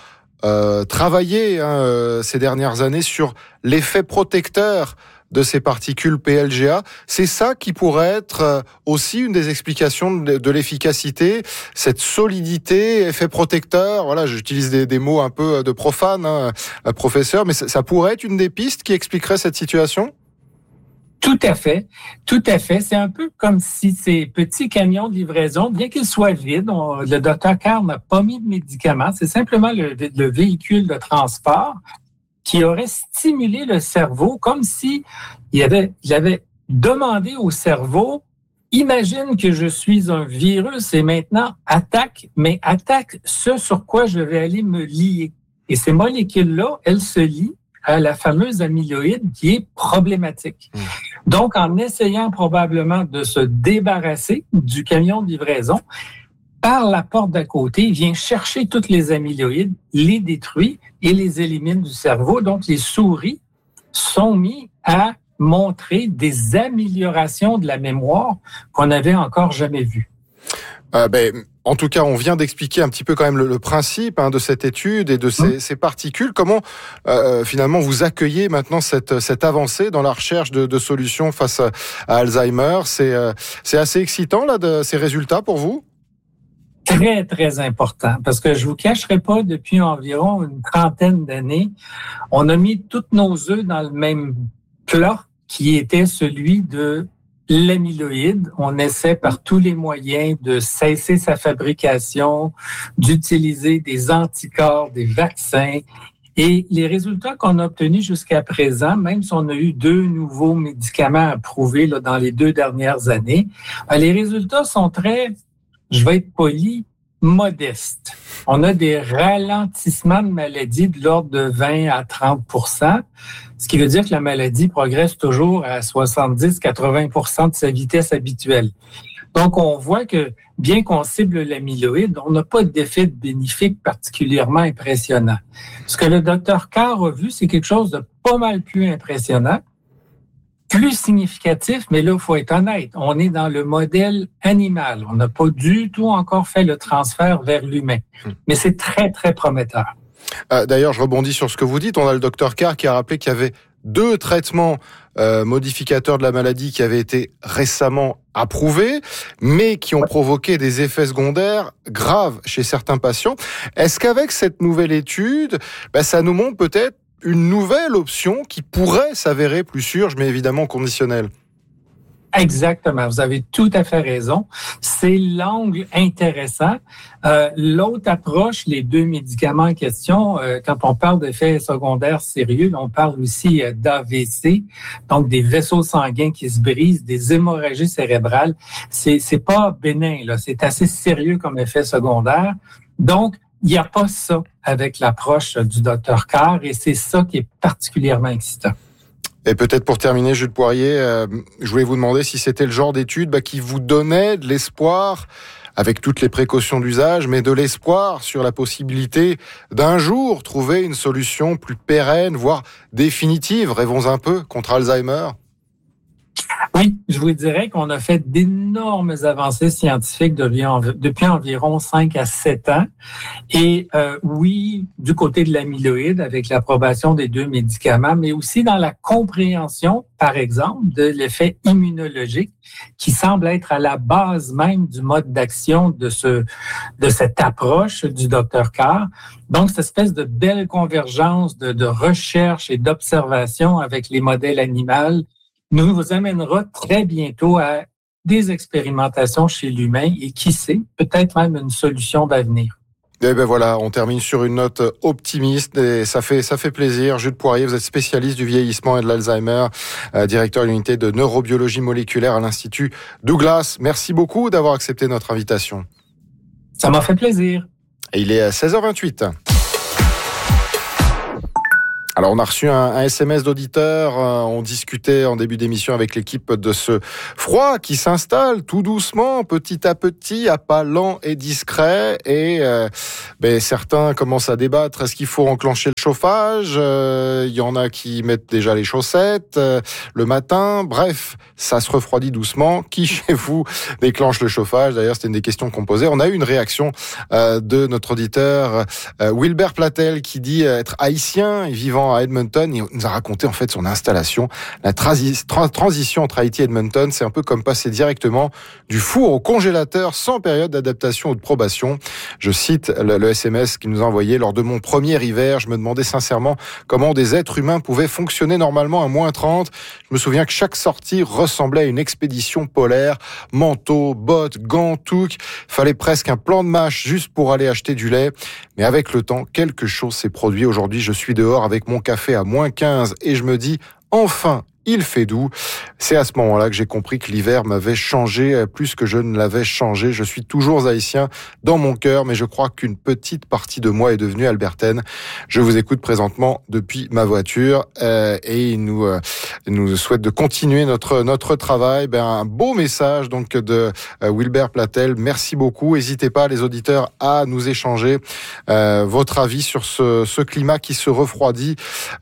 travaillé ces dernières années sur l'effet protecteur de ces particules PLGA. C'est ça qui pourrait être aussi une des explications de l'efficacité, cette solidité, effet protecteur. Voilà, j'utilise des mots un peu de profane, professeur, mais ça pourrait être une des pistes qui expliquerait cette situation? Tout à fait, tout à fait. C'est un peu comme si ces petits camions de livraison, bien qu'ils soient vides, le docteur Carr n'a pas mis de médicaments, c'est simplement le véhicule de transport qui aurait stimulé le cerveau comme si il avait demandé au cerveau, imagine que je suis un virus et maintenant attaque ce sur quoi je vais aller me lier. Et ces molécules-là, elles se lient à la fameuse amyloïde qui est problématique. Donc, en essayant probablement de se débarrasser du camion de livraison, par la porte d'à côté, il vient chercher toutes les amyloïdes, les détruit et les élimine du cerveau. Donc, les souris sont mis à montrer des améliorations de la mémoire qu'on n'avait encore jamais vues. En tout cas, on vient d'expliquer un petit peu quand même le principe de cette étude et de ces particules. Comment finalement vous accueillez maintenant cette avancée dans la recherche de solutions face à Alzheimer? C'est assez excitant là ces résultats pour vous? Très, très important, parce que je vous cacherai pas, depuis environ une trentaine d'années, on a mis tous nos œufs dans le même plat qui était celui de l'amyloïde. On essaie par tous les moyens de cesser sa fabrication, d'utiliser des anticorps, des vaccins. Et les résultats qu'on a obtenus jusqu'à présent, même si on a eu 2 nouveaux médicaments approuvés dans les 2 dernières années, les résultats sont très, je vais être poli, modestes. On a des ralentissements de maladie de l'ordre de 20 à 30%, ce qui veut dire que la maladie progresse toujours à 70-80% de sa vitesse habituelle. Donc, on voit que bien qu'on cible l'amyloïde, on n'a pas d'effet bénéfique particulièrement impressionnant. Ce que le docteur Carr a vu, c'est quelque chose de pas mal plus impressionnant, plus significatif, mais là, il faut être honnête, on est dans le modèle animal. On n'a pas du tout encore fait le transfert vers l'humain. Mais c'est très, très prometteur. D'ailleurs, je rebondis sur ce que vous dites. On a le docteur Carr qui a rappelé qu'il y avait 2 traitements modificateurs de la maladie qui avaient été récemment approuvés, mais qui ont provoqué des effets secondaires graves chez certains patients. Est-ce qu'avec cette nouvelle étude, ça nous montre peut-être une nouvelle option qui pourrait s'avérer plus sûre, je mets évidemment conditionnel? Exactement, vous avez tout à fait raison. C'est l'angle intéressant. L'autre approche, les 2 médicaments en question, quand on parle d'effets secondaires sérieux, on parle aussi d'AVC, donc des vaisseaux sanguins qui se brisent, des hémorragies cérébrales. C'est pas bénin, là, c'est assez sérieux comme effet secondaire. Donc, il n'y a pas ça avec l'approche du Dr Carr et c'est ça qui est particulièrement excitant. Et peut-être pour terminer, Jules Poirier, je voulais vous demander si c'était le genre d'étude qui vous donnait de l'espoir, avec toutes les précautions d'usage, mais de l'espoir sur la possibilité d'un jour trouver une solution plus pérenne, voire définitive, rêvons un peu, contre Alzheimer. Oui, je vous dirais qu'on a fait d'énormes avancées scientifiques depuis environ 5 à 7 ans. Et oui, du côté de l'amyloïde, avec l'approbation des 2 médicaments, mais aussi dans la compréhension, par exemple, de l'effet immunologique qui semble être à la base même du mode d'action de cette approche du Dr Carr. Donc, cette espèce de belle convergence de recherche et d'observation avec les modèles animaux nous amènera très bientôt à des expérimentations chez l'humain et qui sait, peut-être même une solution d'avenir. Et ben voilà, on termine sur une note optimiste et ça fait plaisir. Jules Poirier, vous êtes spécialiste du vieillissement et de l'Alzheimer, directeur de l'unité de neurobiologie moléculaire à l'Institut Douglas. Merci beaucoup d'avoir accepté notre invitation. Ça m'a fait plaisir. Et il est à 16h28. Alors, on a reçu un SMS d'auditeur. On discutait en début d'émission avec l'équipe de ce froid qui s'installe tout doucement, petit à petit, à pas lent et discret. Et certains commencent à débattre. Est-ce qu'il faut enclencher le chauffage ? Il y en a qui mettent déjà les chaussettes le matin. Bref, ça se refroidit doucement. Qui chez vous déclenche le chauffage ? D'ailleurs, c'était une des questions qu'on posait. On a eu une réaction de notre auditeur Wilbert Platel qui dit être haïtien et vivant à Edmonton. Il nous a raconté en fait son installation. La transition entre Haïti et Edmonton, c'est un peu comme passer directement du four au congélateur sans période d'adaptation ou de probation. Je cite le SMS qu'il nous a envoyé. Lors de mon premier hiver, je me demandais sincèrement comment des êtres humains pouvaient fonctionner normalement à moins 30. Je me souviens que chaque sortie ressemblait à une expédition polaire. Manteau, bottes, gants, touques. Fallait presque un plan de match juste pour aller acheter du lait. Mais avec le temps, quelque chose s'est produit. Aujourd'hui, je suis dehors avec mon café à moins 15 et je me dis, enfin, il fait doux. C'est à ce moment-là que j'ai compris que l'hiver m'avait changé plus que je ne l'avais changé. Je suis toujours haïtien dans mon cœur, mais je crois qu'une petite partie de moi est devenue albertaine. Je vous écoute présentement depuis ma voiture et il nous souhaite de continuer notre travail. Un beau message donc de Wilbert Platel. Merci beaucoup. N'hésitez pas, les auditeurs, à nous échanger votre avis sur ce climat qui se refroidit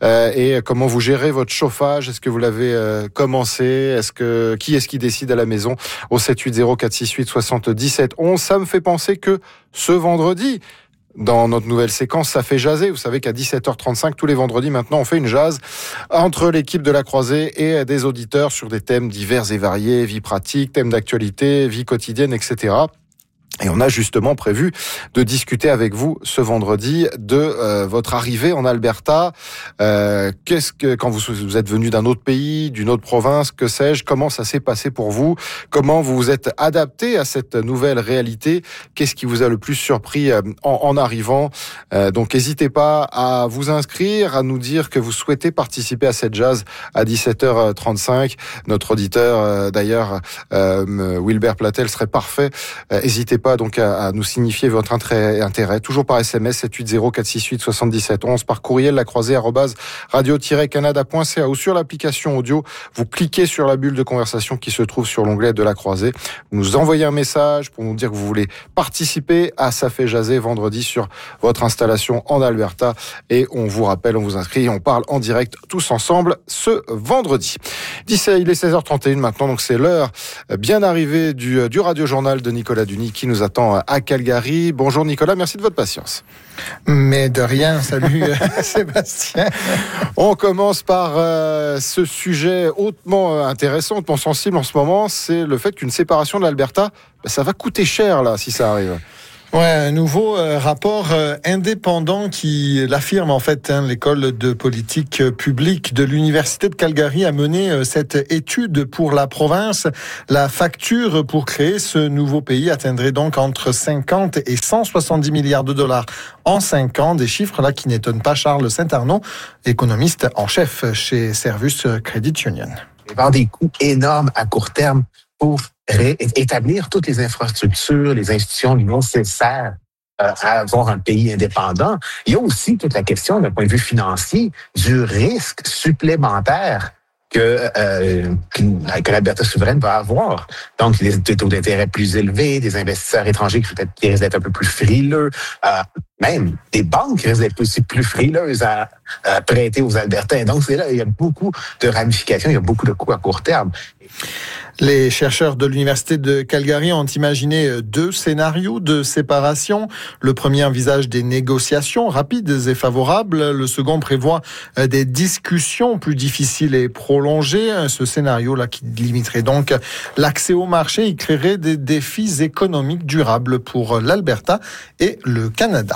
et comment vous gérez votre chauffage. Est-ce que vous l'avez commencé? Qui est-ce qui décide à la maison? Au 780 468 77 11. Ça me fait penser que ce vendredi, dans notre nouvelle séquence, ça fait jaser. Vous savez qu'à 17h35, tous les vendredis maintenant, on fait une jase entre l'équipe de la Croisée et des auditeurs sur des thèmes divers et variés, vie pratique, thèmes d'actualité, vie quotidienne, etc. Et on a justement prévu de discuter avec vous ce vendredi de votre arrivée en Alberta. Quand vous êtes venu d'un autre pays, d'une autre province, que sais-je, comment ça s'est passé pour vous? Comment vous vous êtes adapté à cette nouvelle réalité? Qu'est-ce qui vous a le plus surpris en arrivant? Donc n'hésitez pas à vous inscrire, à nous dire que vous souhaitez participer à cette jazz à 17h35. Notre auditeur, d'ailleurs, Wilbert Platel, serait parfait. N'hésitez pas donc à nous signifier votre intérêt, toujours par SMS 780 468 77 11, par courriel lacroisée@radio-canada.ca ou sur l'application audio. Vous cliquez sur la bulle de conversation qui se trouve sur l'onglet de la Croisée. Vous nous envoyez un message pour nous dire que vous voulez participer à Ça fait jaser vendredi sur votre installation en Alberta et on vous rappelle, on vous inscrit et on parle en direct tous ensemble ce vendredi. Il est 16h31 maintenant, donc c'est l'heure bien arrivée du Radio Journal de Nicolas Duny qui nous attend à Calgary. Bonjour Nicolas, merci de votre patience. Mais de rien, salut Sébastien. On commence par ce sujet hautement intéressant, hautement sensible en ce moment, c'est le fait qu'une séparation de l'Alberta, ça va coûter cher là si ça arrive. Ouais, un nouveau rapport indépendant qui l'affirme en fait. L'école de politique publique de l'Université de Calgary a mené cette étude pour la province. La facture pour créer ce nouveau pays atteindrait donc entre 50 et 170 milliards de dollars en 5 ans. Des chiffres là qui n'étonnent pas Charles Saint-Arnaud, économiste en chef chez Servus Credit Union. Il va y avoir des coûts énormes à court terme pour établir toutes les infrastructures, les institutions nécessaires à avoir un pays indépendant. Il y a aussi toute la question, d'un point de vue financier, du risque supplémentaire que l'Alberta souveraine va avoir. Donc, des taux d'intérêt plus élevés, des investisseurs étrangers qui risquent d'être un peu plus frileux. même des banques risquent d'être aussi plus frileuses à prêter aux Albertains. Donc, c'est là, il y a beaucoup de ramifications, il y a beaucoup de coûts à court terme. Les chercheurs de l'Université de Calgary ont imaginé 2 scénarios de séparation. Le premier envisage des négociations rapides et favorables. Le second prévoit des discussions plus difficiles et prolongées. Ce scénario-là qui limiterait donc l'accès au marché, il créerait des défis économiques durables pour l'Alberta et le Canada.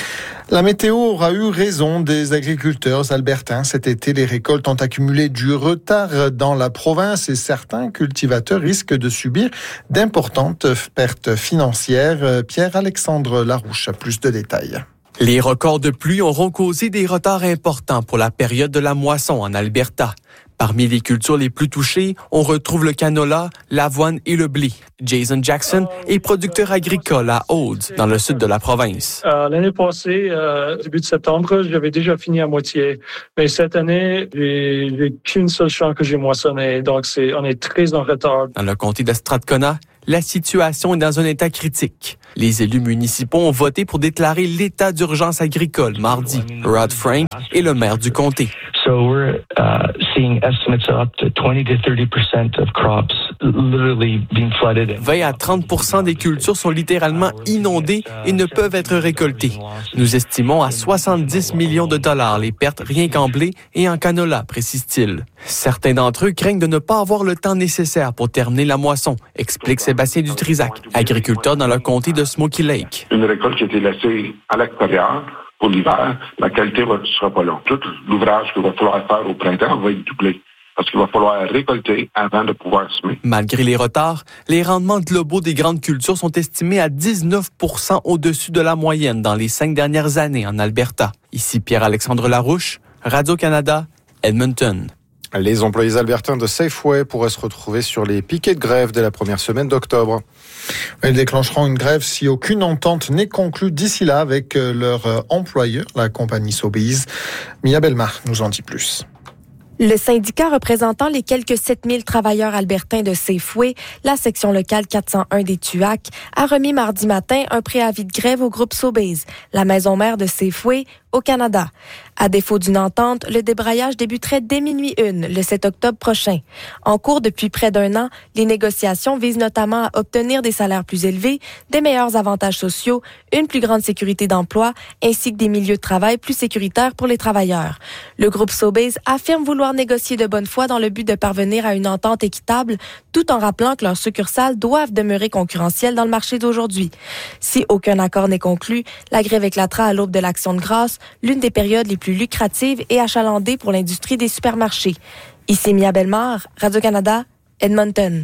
La météo aura eu raison des agriculteurs albertains. Cet été, les récoltes ont accumulé du retard dans la province et certains cultivateurs risquent de subir d'importantes pertes financières. Pierre-Alexandre Larouche a plus de détails. Les records de pluie auront causé des retards importants pour la période de la moisson en Alberta. Parmi les cultures les plus touchées, on retrouve le canola, l'avoine et le blé. Jason Jackson est producteur agricole à Olds, dans le sud de la province. L'année passée, début de septembre, j'avais déjà fini à moitié. Mais cette année, j'ai qu'une seule champ que j'ai moissonné. Donc, on est très en retard. Dans le comté de Strathcona, la situation est dans un état critique. Les élus municipaux ont voté pour déclarer l'état d'urgence agricole mardi. Rod Frank est le maire du comté. So we're seeing estimates up to 20 to 30% of crops literally being flooded. 20 à 30% des cultures sont littéralement inondées et ne peuvent être récoltées. Nous estimons à 70 millions de dollars les pertes rien qu'en blé et en canola, précise-t-il. Certains d'entre eux craignent de ne pas avoir le temps nécessaire pour terminer la moisson, explique Sébastien Dutrisac, agriculteur dans le comté de Smoky Lake. Une récolte qui a été laissée à l'extérieur pour l'hiver, la qualité ne sera pas là. Tout l'ouvrage qu'il va falloir faire au printemps va être doublé. Parce qu'il va falloir récolter avant de pouvoir semer. Malgré les retards, les rendements globaux des grandes cultures sont estimés à 19% au-dessus de la moyenne dans les 5 dernières années en Alberta. Ici Pierre-Alexandre Larouche, Radio-Canada, Edmonton. Les employés albertains de Safeway pourraient se retrouver sur les piquets de grève dès la première semaine d'octobre. Ils déclencheront une grève si aucune entente n'est conclue d'ici là avec leur employeur, la compagnie Sobeys. Mia Belmar nous en dit plus. Le syndicat représentant les quelques 7000 travailleurs albertains de Safeway, la section locale 401 des Tuac, a remis mardi matin un préavis de grève au groupe Sobeys, la maison mère de Safeway, au Canada. À défaut d'une entente, le débrayage débuterait dès minuit 1, le 7 octobre prochain. En cours depuis près d'1 an, les négociations visent notamment à obtenir des salaires plus élevés, des meilleurs avantages sociaux, une plus grande sécurité d'emploi, ainsi que des milieux de travail plus sécuritaires pour les travailleurs. Le groupe Sobeys affirme vouloir négocier de bonne foi dans le but de parvenir à une entente équitable, tout en rappelant que leurs succursales doivent demeurer concurrentielles dans le marché d'aujourd'hui. Si aucun accord n'est conclu, la grève éclatera à l'aube de l'Action de grâce, l'une des périodes les plus lucratives et achalandées pour l'industrie des supermarchés. Ici Mia Belmar, Radio-Canada, Edmonton.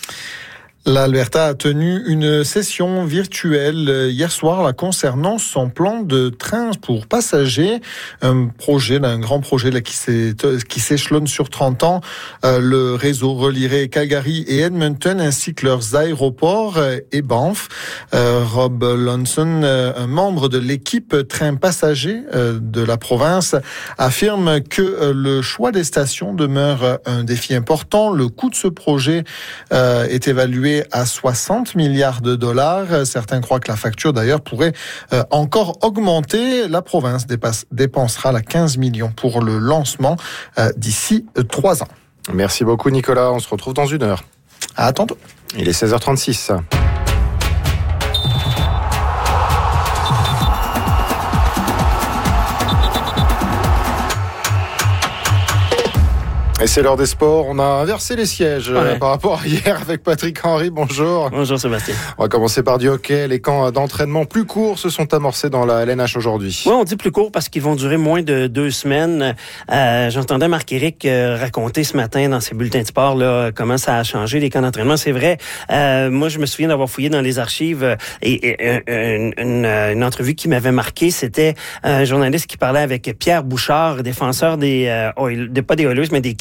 L'Alberta a tenu une session virtuelle hier soir là, concernant son plan de train pour passagers. Un grand projet là, qui s'échelonne sur 30 ans. Le réseau relierait Calgary et Edmonton ainsi que leurs aéroports et Banff. Rob Lonson, un membre de l'équipe train passager de la province, affirme que le choix des stations demeure un défi important. Le coût de ce projet est évalué à 60 milliards de dollars. Certains croient que la facture, d'ailleurs, pourrait encore augmenter. La province dépensera la 15 millions pour le lancement d'ici 3 ans. Merci beaucoup, Nicolas. On se retrouve dans 1 heure. À tantôt. Il est 16h36. Et c'est l'heure des sports. On a inversé les sièges par rapport à hier avec Patrick Henry. Bonjour. Bonjour Sébastien. On va commencer par du hockey. Les camps d'entraînement plus courts se sont amorcés dans la LNH aujourd'hui. Oui, on dit plus court parce qu'ils vont durer moins de 2 semaines. J'entendais Marc-Éric raconter ce matin dans ses bulletins de sport là, comment ça a changé les camps d'entraînement. C'est vrai. Moi, je me souviens d'avoir fouillé dans les archives et une entrevue qui m'avait marqué, c'était un journaliste qui parlait avec Pierre Bouchard, défenseur pas des Oilers, mais des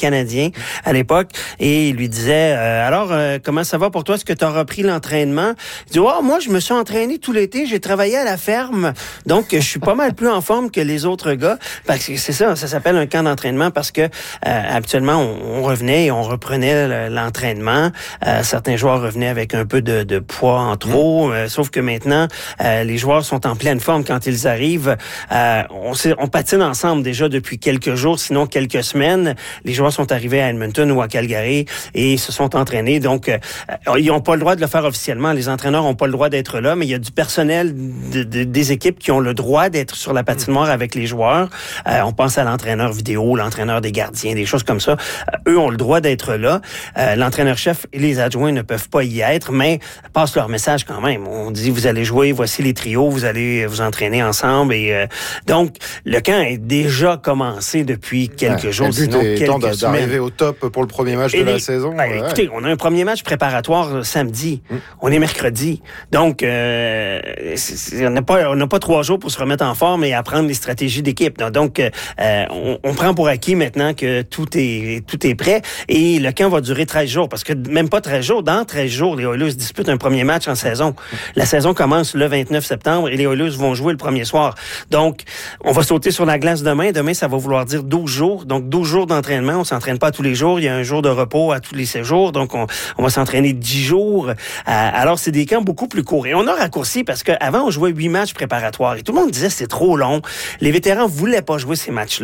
Canadien à l'époque, et il lui disait, alors, comment ça va pour toi? Est-ce que tu as repris l'entraînement? Il dit, moi, je me suis entraîné tout l'été, j'ai travaillé à la ferme, donc je suis pas mal plus en forme que les autres gars. Parce que c'est ça s'appelle un camp d'entraînement parce que habituellement, on revenait et on reprenait l'entraînement. Certains joueurs revenaient avec un peu de poids en trop, sauf que maintenant, les joueurs sont en pleine forme quand ils arrivent. On patine ensemble déjà depuis quelques jours, sinon quelques semaines. Les joueurs sont arrivés à Edmonton ou à Calgary et se sont entraînés. Donc, ils n'ont pas le droit de le faire officiellement. Les entraîneurs n'ont pas le droit d'être là, mais il y a du personnel des équipes qui ont le droit d'être sur la patinoire avec les joueurs. On pense à l'entraîneur vidéo, l'entraîneur des gardiens, des choses comme ça. Eux ont le droit d'être là. L'entraîneur-chef et les adjoints ne peuvent pas y être, mais passent leur message quand même. On dit, vous allez jouer, voici les trios, vous allez vous entraîner ensemble. Et donc, le camp est déjà commencé depuis quelques jours, sinon quelques semaines. D'arriver au top pour le premier match de la saison. Écoutez, on a un premier match préparatoire samedi. On est mercredi. Donc, on n'a pas 3 jours pour se remettre en forme et apprendre les stratégies d'équipe. Donc, on prend pour acquis maintenant que tout est prêt. Et le camp va durer 13 jours. Parce que même pas 13 jours. Dans 13 jours, les Oilers disputent un premier match en saison. La saison commence le 29 septembre et les Oilers vont jouer le premier soir. Donc, on va sauter sur la glace demain. Demain, ça va vouloir dire 12 jours. Donc, 12 jours d'entraînement. On s'entraîne pas tous les jours. Il y a un jour de repos à tous les 7 jours. Donc, on va s'entraîner 10 jours. Alors, c'est des camps beaucoup plus courts. Et on a raccourci parce qu'avant, on jouait 8 matchs préparatoires. Et tout le monde disait que c'est trop long. Les vétérans voulaient pas jouer ces matchs-là.